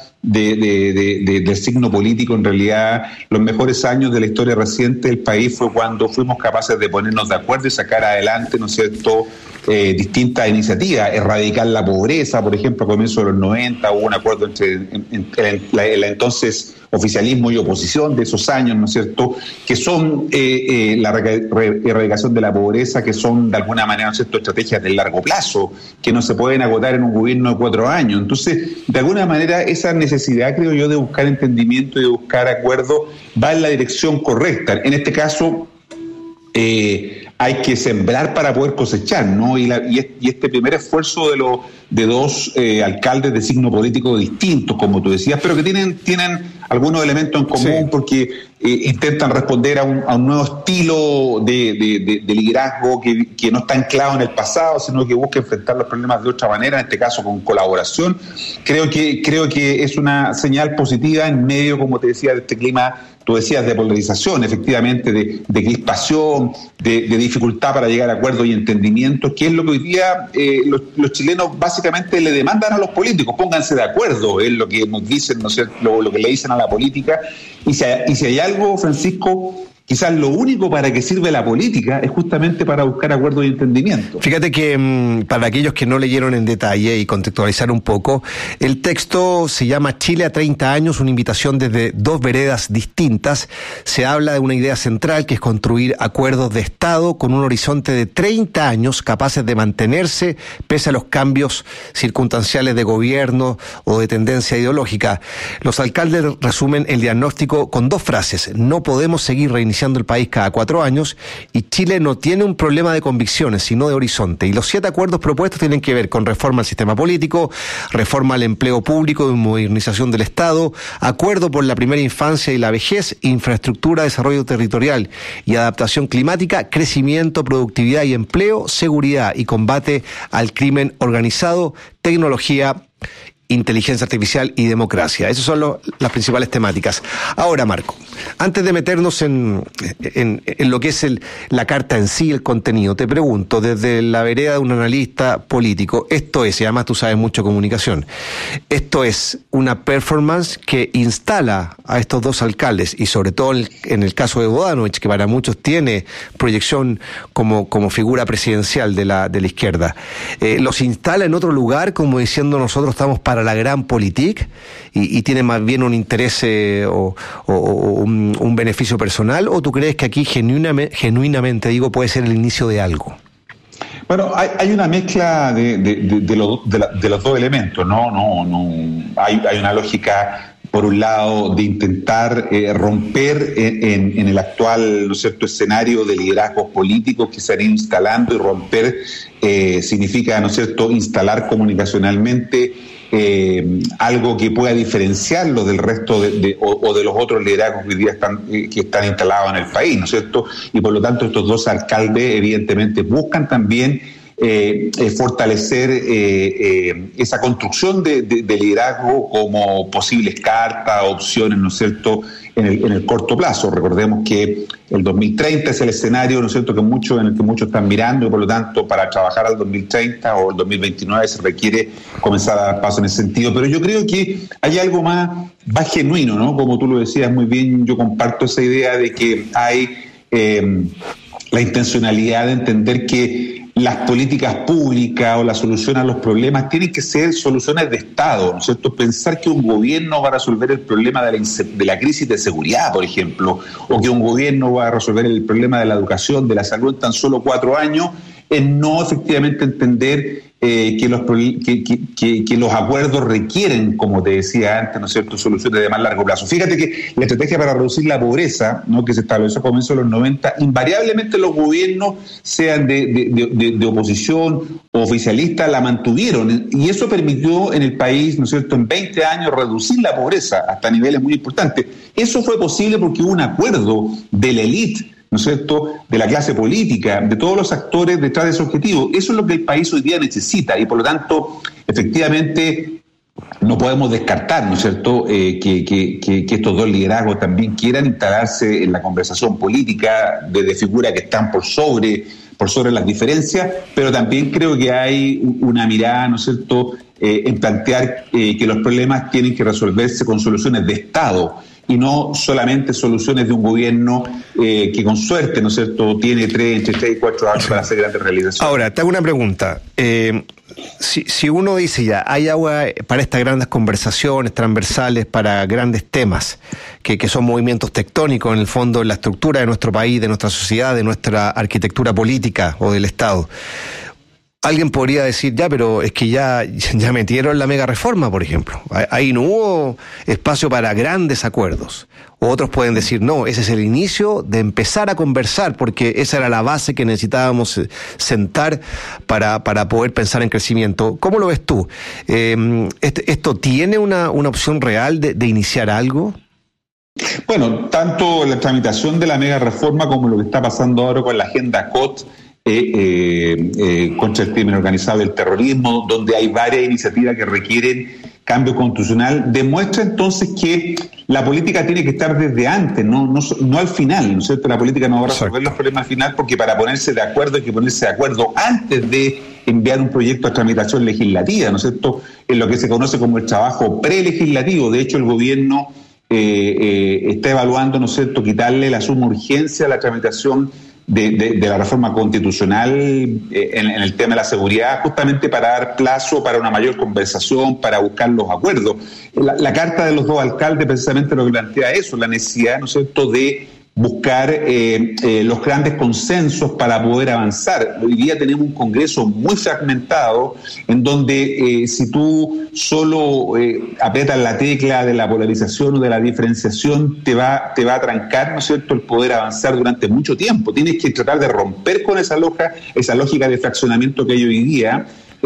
del signo político, en realidad los mejores años de la historia reciente del país fue cuando fuimos capaces de ponernos de acuerdo y sacar adelante, ¿no es cierto?, distintas iniciativas. Erradicar la pobreza, por ejemplo, a comienzos de los 90 hubo un acuerdo entre el entonces oficialismo y oposición de esos años, ¿no es cierto?, que son la erradicación de la pobreza, que son de alguna manera, ¿no es cierto?, estrategias de largo plazo, que no se pueden agotar en un gobierno de 4 años. Entonces, de alguna manera, esa necesidad, creo yo, de buscar entendimiento y de buscar acuerdo va en la dirección correcta. En este caso, hay que sembrar para poder cosechar, ¿no? Y este primer esfuerzo de dos alcaldes de signo político distintos, como tú decías, pero que tienen algunos elementos en común, sí, porque intentan responder a un nuevo estilo de liderazgo que no está anclado en el pasado, sino que busca enfrentar los problemas de otra manera, en este caso con colaboración. Creo que es una señal positiva en medio, como te decía, de este clima, tú decías, de polarización, efectivamente, de crispación, de dificultad para llegar a acuerdos y entendimientos, que es lo que hoy día los chilenos básicamente le demandan a los políticos. Pónganse de acuerdo, es lo que nos dicen, ¿no sé?, lo que le dicen a la política. Y si hay algo, Francisco, quizás lo único para que sirve la política es justamente para buscar acuerdos y entendimiento. Fíjate que para aquellos que no leyeron en detalle y contextualizar un poco, el texto se llama Chile a 30 años, una invitación desde dos veredas distintas. Se habla de una idea central que es construir acuerdos de Estado con un horizonte de 30 años capaces de mantenerse pese a los cambios circunstanciales de gobierno o de tendencia ideológica. Los alcaldes resumen el diagnóstico con 2 frases: no podemos seguir reiniciando el país cada 4 años y Chile no tiene un problema de convicciones, sino de horizonte. Y los 7 acuerdos propuestos tienen que ver con reforma al sistema político, reforma al empleo público y modernización del Estado, acuerdo por la primera infancia y la vejez, infraestructura, desarrollo territorial y adaptación climática, crecimiento, productividad y empleo, seguridad y combate al crimen organizado, tecnología, inteligencia artificial y democracia. Esas son las principales temáticas. Ahora, Marco, antes de meternos en lo que es la carta en sí, el contenido, te pregunto, desde la vereda de un analista político, esto es, y además tú sabes mucho de comunicación, esto es una performance que instala a estos dos alcaldes, y sobre todo en el caso de Bodanovich, que para muchos tiene proyección como figura presidencial de la izquierda, los instala en otro lugar, como diciendo nosotros estamos para la gran politique, y tiene más bien un interés o un beneficio personal, o tú crees que aquí genuinamente digo puede ser el inicio de algo? Bueno, hay una mezcla de los dos elementos, no hay una lógica, por un lado, de intentar romper en el actual, ¿no es cierto?, escenario de liderazgos políticos que se han ido instalando, y romper significa, ¿no es cierto?, instalar comunicacionalmente algo que pueda diferenciarlo del resto o de los otros liderazgos que hoy día están instalados en el país, ¿no es cierto? Y por lo tanto estos dos alcaldes evidentemente buscan también fortalecer esa construcción de liderazgo como posibles cartas, opciones, ¿no es cierto?, en el corto plazo. Recordemos que el 2030 es el escenario, ¿no es cierto?, en el que muchos están mirando, y por lo tanto para trabajar al 2030 o el 2029 se requiere comenzar a dar paso en ese sentido. Pero yo creo que hay algo más genuino, ¿no? Como tú lo decías muy bien, yo comparto esa idea de que hay la intencionalidad de entender que las políticas públicas o la solución a los problemas tienen que ser soluciones de Estado, ¿no es cierto? Pensar que un gobierno va a resolver el problema de la crisis de seguridad, por ejemplo, o que un gobierno va a resolver el problema de la educación, de la salud en tan solo 4 años, es no efectivamente entender que los acuerdos requieren, como te decía antes, ¿no es cierto?, soluciones de más largo plazo. Fíjate que la estrategia para reducir la pobreza, ¿no?, que se estableció a comienzos de los 90, invariablemente los gobiernos, sean de oposición o oficialistas, la mantuvieron, y eso permitió en el país, ¿no es cierto?, en 20 años reducir la pobreza hasta niveles muy importantes. Eso fue posible porque hubo un acuerdo de la élite, ¿no es cierto?, de la clase política, de todos los actores detrás de ese objetivo. Eso es lo que el país hoy día necesita, y por lo tanto, efectivamente, no podemos descartar, ¿no es cierto?, que estos dos liderazgos también quieran instalarse en la conversación política de figuras que están por sobre las diferencias, pero también creo que hay una mirada, ¿no es cierto?, en plantear que los problemas tienen que resolverse con soluciones de Estado, y no solamente soluciones de un gobierno que con suerte, ¿no es cierto?, tiene entre 3 y 4 años para hacer grandes realizaciones. Ahora, te hago una pregunta. Si uno dice ya, hay agua para estas grandes conversaciones transversales, para grandes temas, que son movimientos tectónicos en el fondo, en la estructura de nuestro país, de nuestra sociedad, de nuestra arquitectura política o del Estado, alguien podría decir, ya, pero es que ya metieron la mega reforma, por ejemplo. Ahí no hubo espacio para grandes acuerdos. O otros pueden decir, no, ese es el inicio de empezar a conversar, porque esa era la base que necesitábamos sentar para poder pensar en crecimiento. ¿Cómo lo ves tú? ¿Esto tiene una opción real de iniciar algo? Bueno, tanto la tramitación de la mega reforma como lo que está pasando ahora con la agenda COT, contra el crimen organizado y el terrorismo, donde hay varias iniciativas que requieren cambio constitucional, demuestra entonces que la política tiene que estar desde antes, no al final, ¿no es cierto? La política no va a resolver los problemas al final, porque para ponerse de acuerdo hay que ponerse de acuerdo antes de enviar un proyecto a tramitación legislativa, ¿no es cierto?, en lo que se conoce como el trabajo prelegislativo. De hecho, el gobierno está evaluando, ¿no es cierto?, quitarle la suma urgencia a la tramitación de la reforma constitucional en el tema de la seguridad, justamente para dar plazo para una mayor conversación, para buscar los acuerdos. La carta de los dos alcaldes precisamente lo que plantea eso, la necesidad, ¿no es cierto?, de buscar los grandes consensos para poder avanzar. Hoy día tenemos un Congreso muy fragmentado, en donde si tú solo aprietas la tecla de la polarización o de la diferenciación, te va a trancar, ¿no es cierto?, el poder avanzar durante mucho tiempo. Tienes que tratar de romper con esa lógica de fraccionamiento que hay hoy día,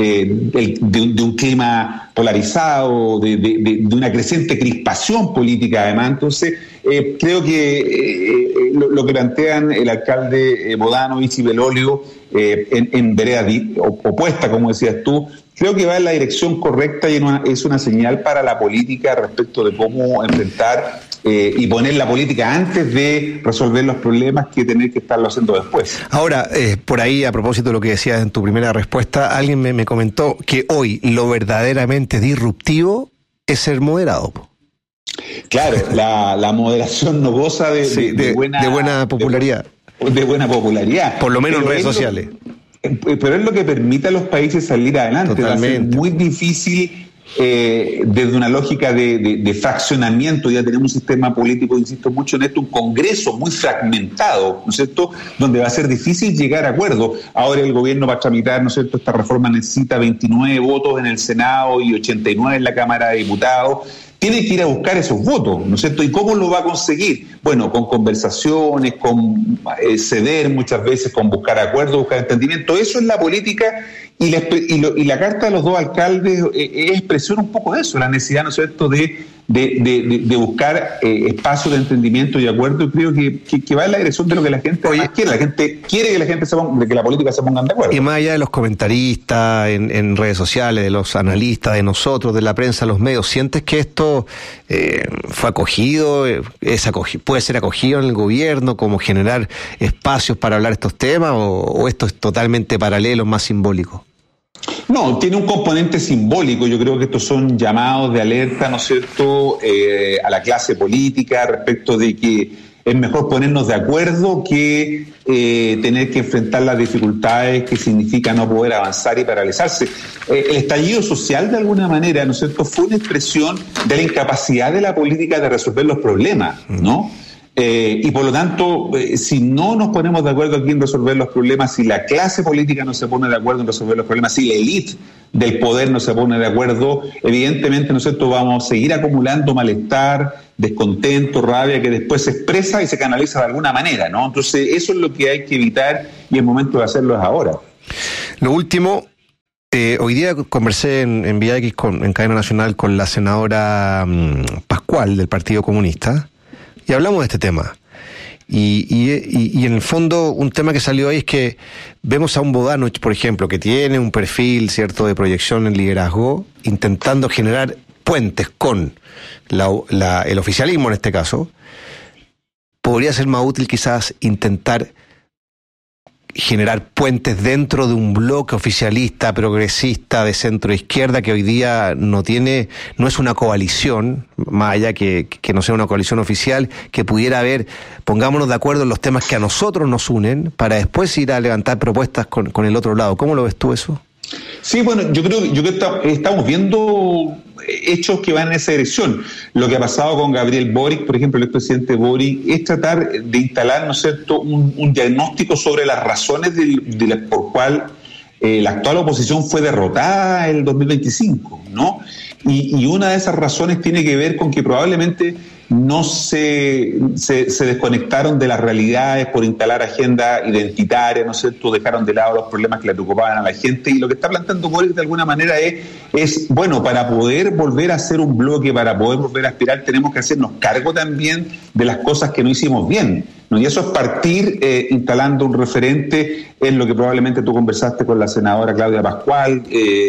de un clima polarizado, de una creciente crispación política además. Entonces, creo que lo que plantean el alcalde Bodanovich y Belolio en vereda opuesta, como decías tú, creo que va en la dirección correcta y es una señal para la política respecto de cómo enfrentar y poner la política antes de resolver los problemas que tener que estarlo haciendo después. Ahora, por ahí, a propósito de lo que decías en tu primera respuesta, alguien me comentó que hoy lo verdaderamente disruptivo es ser moderado. Claro, la moderación no goza de buena popularidad. De buena popularidad. Por lo menos en redes sociales. Pero es lo que permite a los países salir adelante. Totalmente. Va a ser muy difícil desde una lógica de fraccionamiento. Ya tenemos un sistema político, insisto mucho en esto, un Congreso muy fragmentado, ¿no es cierto?, donde va a ser difícil llegar a acuerdos. Ahora el gobierno va a tramitar, ¿no es cierto?, esta reforma necesita 29 votos en el Senado y 89 en la Cámara de Diputados. Tiene que ir a buscar esos votos, ¿no es cierto? ¿Y cómo lo va a conseguir? Bueno, con conversaciones, con ceder muchas veces, con buscar acuerdos, buscar entendimiento. Eso es la política, Y la carta de los dos alcaldes es expresión un poco de eso, la necesidad, ¿no es cierto?, de buscar espacios de entendimiento y acuerdo. Y creo que va en la dirección de lo que la gente quiere. La gente quiere que la gente que la política se pongan de acuerdo. Y más allá de los comentaristas en redes sociales, de los analistas, de nosotros, de la prensa, los medios, ¿sientes que esto fue acogido, puede ser acogido en el gobierno, como generar espacios para hablar estos temas, o esto es totalmente paralelo, más simbólico? No, tiene un componente simbólico. Yo creo que estos son llamados de alerta, ¿no es cierto?, a la clase política respecto de que es mejor ponernos de acuerdo que tener que enfrentar las dificultades que significa no poder avanzar y paralizarse. El estallido social, de alguna manera, ¿no es cierto?, fue una expresión de la incapacidad de la política de resolver los problemas, ¿no? Y por lo tanto, si no nos ponemos de acuerdo aquí en resolver los problemas, si la clase política no se pone de acuerdo en resolver los problemas, si la élite del poder no se pone de acuerdo, evidentemente nosotros vamos a seguir acumulando malestar, descontento, rabia, que después se expresa y se canaliza de alguna manera, ¿no? Entonces eso es lo que hay que evitar, y el momento de hacerlo es ahora. Lo último, hoy día conversé en Vía X en Cadena Nacional con la senadora Pascual del Partido Comunista, y hablamos de este tema. Y en el fondo, un tema que salió ahí es que vemos a un Bodanovich, por ejemplo, que tiene un perfil, cierto, de proyección en liderazgo, intentando generar puentes con el oficialismo en este caso. Podría ser más útil quizás intentar generar puentes dentro de un bloque oficialista, progresista, de centro izquierda, que hoy día no es una coalición, más allá que no sea una coalición oficial, que pudiera haber, pongámonos de acuerdo en los temas que a nosotros nos unen, para después ir a levantar propuestas con el otro lado. ¿Cómo lo ves tú eso? Sí, bueno, yo creo que estamos viendo hechos que van en esa dirección. Lo que ha pasado con Gabriel Boric, por ejemplo, el expresidente Boric, es tratar de instalar, ¿no es cierto?, un diagnóstico sobre las razones por cual la actual oposición fue derrotada en el 2025, ¿no? Y una de esas razones tiene que ver con que probablemente no se desconectaron de las realidades por instalar agenda identitaria, ¿no es cierto?, dejaron de lado los problemas que le preocupaban a la gente, y lo que está planteando Boric de alguna manera es bueno, para poder volver a ser un bloque, para poder volver a aspirar, tenemos que hacernos cargo también de las cosas que no hicimos bien, ¿no? Y eso es partir instalando un referente, en lo que probablemente tú conversaste con la senadora Claudia Pascual,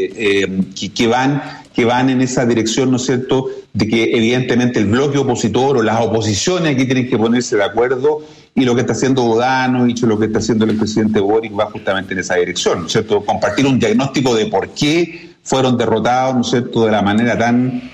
que van en esa dirección, ¿no es cierto?, de que evidentemente el bloque opositor o las oposiciones aquí tienen que ponerse de acuerdo, y lo que está haciendo Bodanovich o lo que está haciendo el presidente Boric va justamente en esa dirección, ¿no es cierto?, compartir un diagnóstico de por qué fueron derrotados, ¿no es cierto?, de la manera tan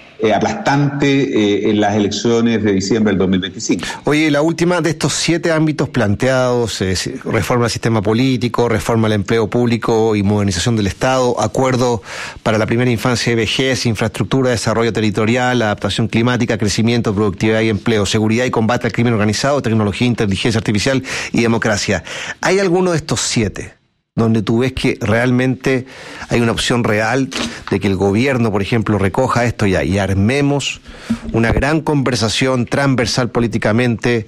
aplastante en las elecciones de diciembre del 2025. Oye, la última de estos 7 ámbitos planteados, reforma del sistema político, reforma del empleo público y modernización del Estado, acuerdo para la primera infancia y vejez, infraestructura, desarrollo territorial, adaptación climática, crecimiento, productividad y empleo, seguridad y combate al crimen organizado, tecnología, inteligencia artificial y democracia. ¿Hay alguno de estos 7 donde tú ves que realmente hay una opción real de que el gobierno, por ejemplo, recoja esto y armemos una gran conversación transversal políticamente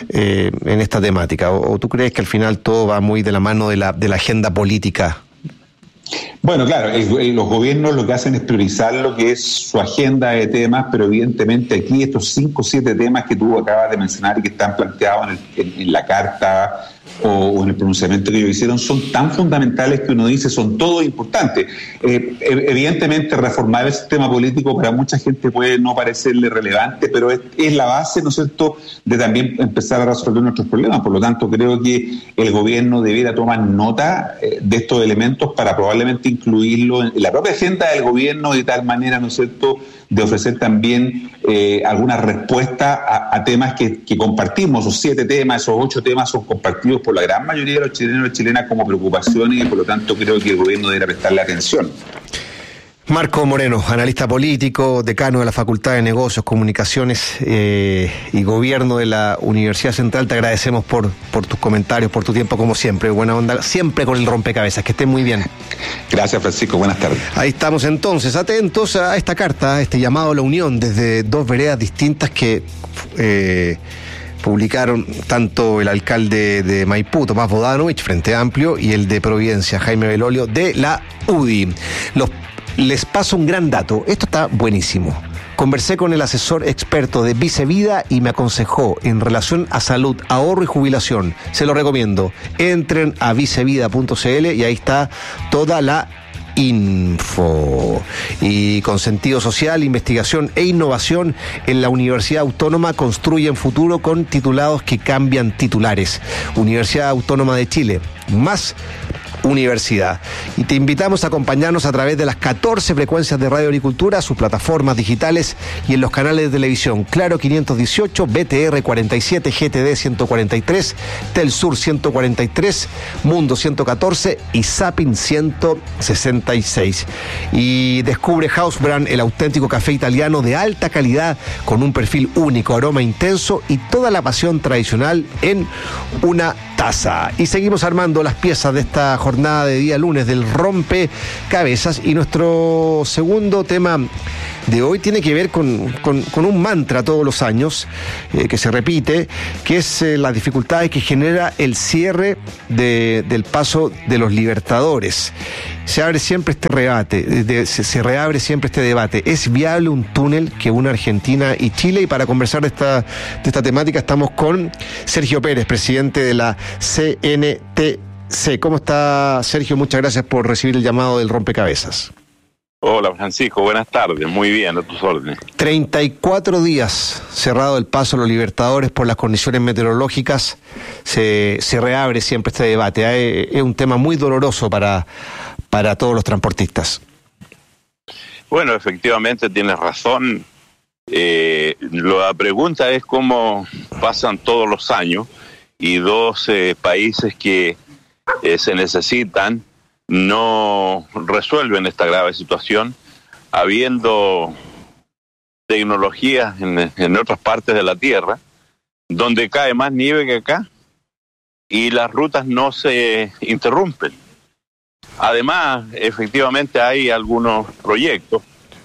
en esta temática? ¿O tú crees que al final todo va muy de la mano de la agenda política? Bueno, claro, los gobiernos lo que hacen es priorizar lo que es su agenda de temas, pero evidentemente aquí estos 5 o 7 temas que tú acabas de mencionar y que están planteados en la carta o en el pronunciamiento que ellos hicieron son tan fundamentales que uno dice son todos importantes. Evidentemente reformar el sistema político para mucha gente puede no parecerle relevante, pero es la base, ¿no es cierto?, de también empezar a resolver nuestros problemas. Por lo tanto, creo que el gobierno debiera tomar nota de estos elementos para probablemente incluirlo en la propia agenda del gobierno, de tal manera, ¿no es cierto?, de ofrecer también alguna respuesta a temas que compartimos. Esos 7 temas, esos 8 temas son compartidos por la gran mayoría de los chilenos y chilenas como preocupaciones, y por lo tanto creo que el gobierno deberá prestarle atención. Marco Moreno, analista político, decano de la Facultad de Negocios, Comunicaciones y Gobierno de la Universidad Central. Te agradecemos por tus comentarios, por tu tiempo, como siempre. Buena onda, siempre con el rompecabezas. Que estés muy bien. Gracias, Francisco. Buenas tardes. Ahí estamos entonces, atentos a esta carta, a este llamado a la unión desde 2 veredas distintas que publicaron tanto el alcalde de Maipú, Tomás Bodanovich, Frente Amplio, y el de Providencia, Jaime Belolio, de la UDI. Les paso un gran dato, esto está buenísimo. Conversé con el asesor experto de Vicevida y me aconsejó en relación a salud, ahorro y jubilación. Se lo recomiendo. Entren a vicevida.cl y ahí está toda la info. Y con sentido social, investigación e innovación en la Universidad Autónoma construyen futuro con titulados que cambian titulares. Universidad Autónoma de Chile, más universidad. Y te invitamos a acompañarnos a través de las 14 frecuencias de Radio Agricultura, sus plataformas digitales y en los canales de televisión: Claro 518, BTR 47, GTD 143, Telsur 143, Mundo 114 y Zapping 166. Y descubre Hausbrand, el auténtico café italiano de alta calidad con un perfil único, aroma intenso y toda la pasión tradicional en una taza. Y seguimos armando las piezas de esta jornada de día lunes del rompecabezas, y nuestro segundo tema de hoy tiene que ver con un mantra todos los años que se repite, que es las dificultades que genera el cierre del paso de los Libertadores. Se abre siempre este rebate, se reabre siempre este debate. ¿Es viable un túnel que une Argentina y Chile? Y para conversar de esta temática estamos con Sergio Pérez, presidente de la CNTC. ¿Cómo está, Sergio? Muchas gracias por recibir el llamado del rompecabezas. Hola, Francisco, buenas tardes, muy bien, a tus órdenes. 34 días cerrado el paso a los Libertadores por las condiciones meteorológicas, se reabre siempre este debate. Es un tema muy doloroso para todos los transportistas. Bueno, efectivamente tienes razón. La pregunta es cómo pasan todos los años y dos países que se necesitan no resuelven esta grave situación, habiendo tecnologías en otras partes de la Tierra donde cae más nieve que acá y las rutas no se interrumpen. Además, efectivamente hay algunos proyectos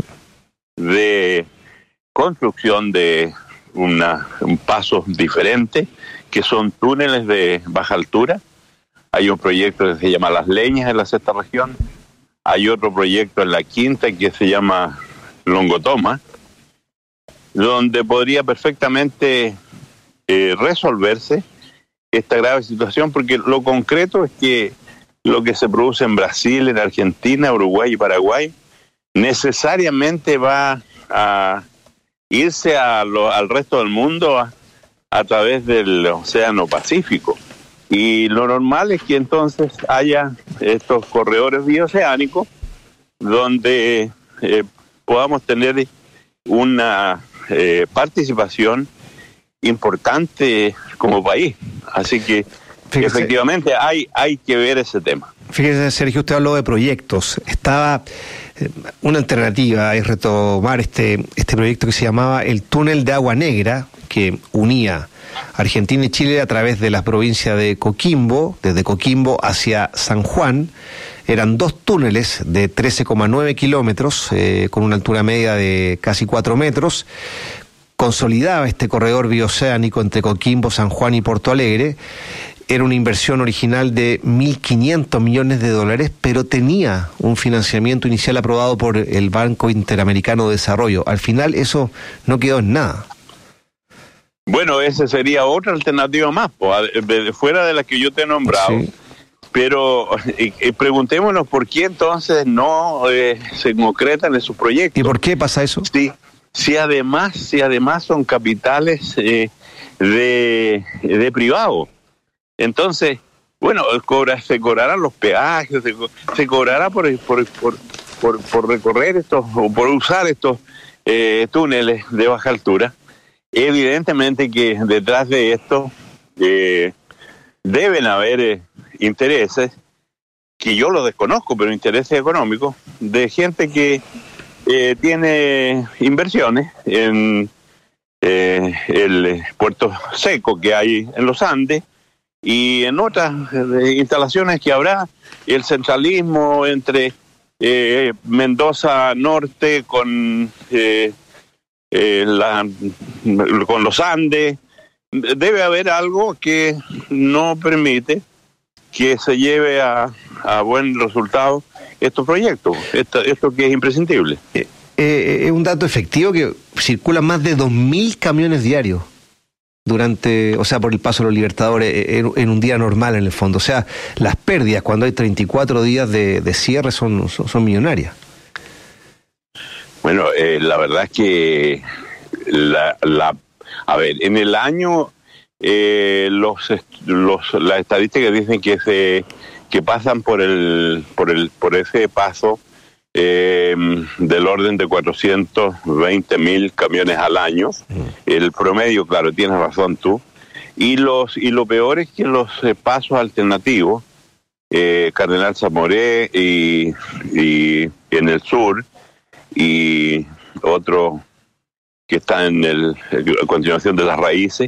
de construcción de un paso diferente, que son túneles de baja altura. Hay un proyecto que se llama Las Leñas en la sexta región. Hay otro proyecto en la quinta que se llama Longotoma, donde podría perfectamente resolverse esta grave situación, porque lo concreto es que lo que se produce en Brasil, en Argentina, Uruguay y Paraguay necesariamente va a irse al resto del mundo a través del Océano Pacífico. Y lo normal es que entonces haya estos corredores bioceánicos donde podamos tener una participación importante como país. Así que fíjese, efectivamente hay que ver ese tema. Fíjese, Sergio, usted habló de proyectos. Estaba una alternativa es retomar este proyecto que se llamaba el Túnel de Agua Negra, que unía Argentina y Chile a través de la provincia de Coquimbo, desde Coquimbo hacia San Juan. Eran 2 túneles de 13,9 kilómetros, con una altura media de casi 4 metros. Consolidaba este corredor bioceánico entre Coquimbo, San Juan y Porto Alegre. Era una inversión original de $1.500 millones, pero tenía un financiamiento inicial aprobado por el Banco Interamericano de Desarrollo. Al final eso no quedó en nada. Bueno, esa sería otra alternativa más, fuera de la que yo te he nombrado. Sí. Pero preguntémonos por qué entonces no se concretan esos proyectos. ¿Y por qué pasa eso? Sí, si además son capitales de privado. Entonces, bueno, se cobrarán los peajes, se cobrará por recorrer estos o por usar estos túneles de baja altura. Evidentemente que detrás de esto deben haber intereses, que yo los desconozco, pero intereses económicos, de gente que tiene inversiones en el puerto seco que hay en los Andes y en otras instalaciones que habrá, el centralismo entre Mendoza Norte con los Andes, debe haber algo que no permite que se lleve a buen resultado estos proyectos, esto que es imprescindible. Es un dato efectivo que circulan más de 2.000 camiones diarios por el paso de los Libertadores en un día normal en el fondo. O sea, las pérdidas cuando hay 34 días de cierre son millonarias. Bueno, la verdad es que en el año las estadísticas dicen que pasan por ese paso del orden de 420.000 camiones al año. El promedio, claro, tienes razón tú. Y lo peor es que los pasos alternativos, Cardenal Zamoré y en el sur, y otro que está a continuación de las raíces,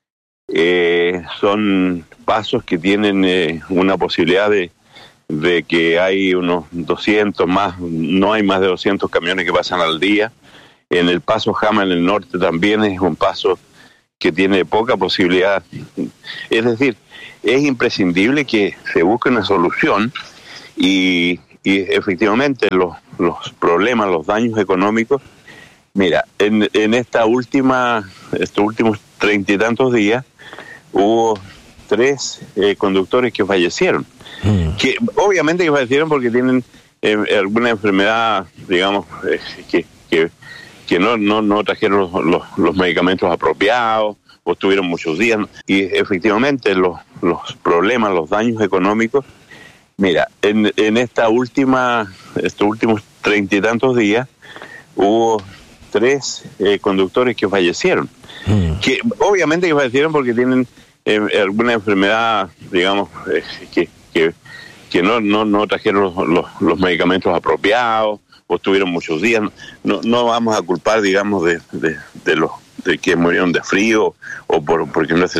son pasos que tienen una posibilidad de que hay unos 200 más, no hay más de 200 camiones que pasan al día. En el paso Jama en el norte también es un paso que tiene poca posibilidad. Es decir, es imprescindible que se busque una solución y efectivamente los problemas, los daños económicos. Mira, en estos últimos 30 y tantos días hubo 3 conductores que fallecieron. Que obviamente que fallecieron porque tienen alguna enfermedad, digamos, que no trajeron los medicamentos apropiados o estuvieron muchos días. Y efectivamente los problemas, los daños económicos. Mira, en estos últimos 30 y tantos días hubo 3 conductores que fallecieron. Que obviamente que fallecieron porque tienen alguna enfermedad, digamos, que no trajeron los medicamentos apropiados o estuvieron muchos días. No vamos a culpar, digamos, de que murieron de frío o porque no se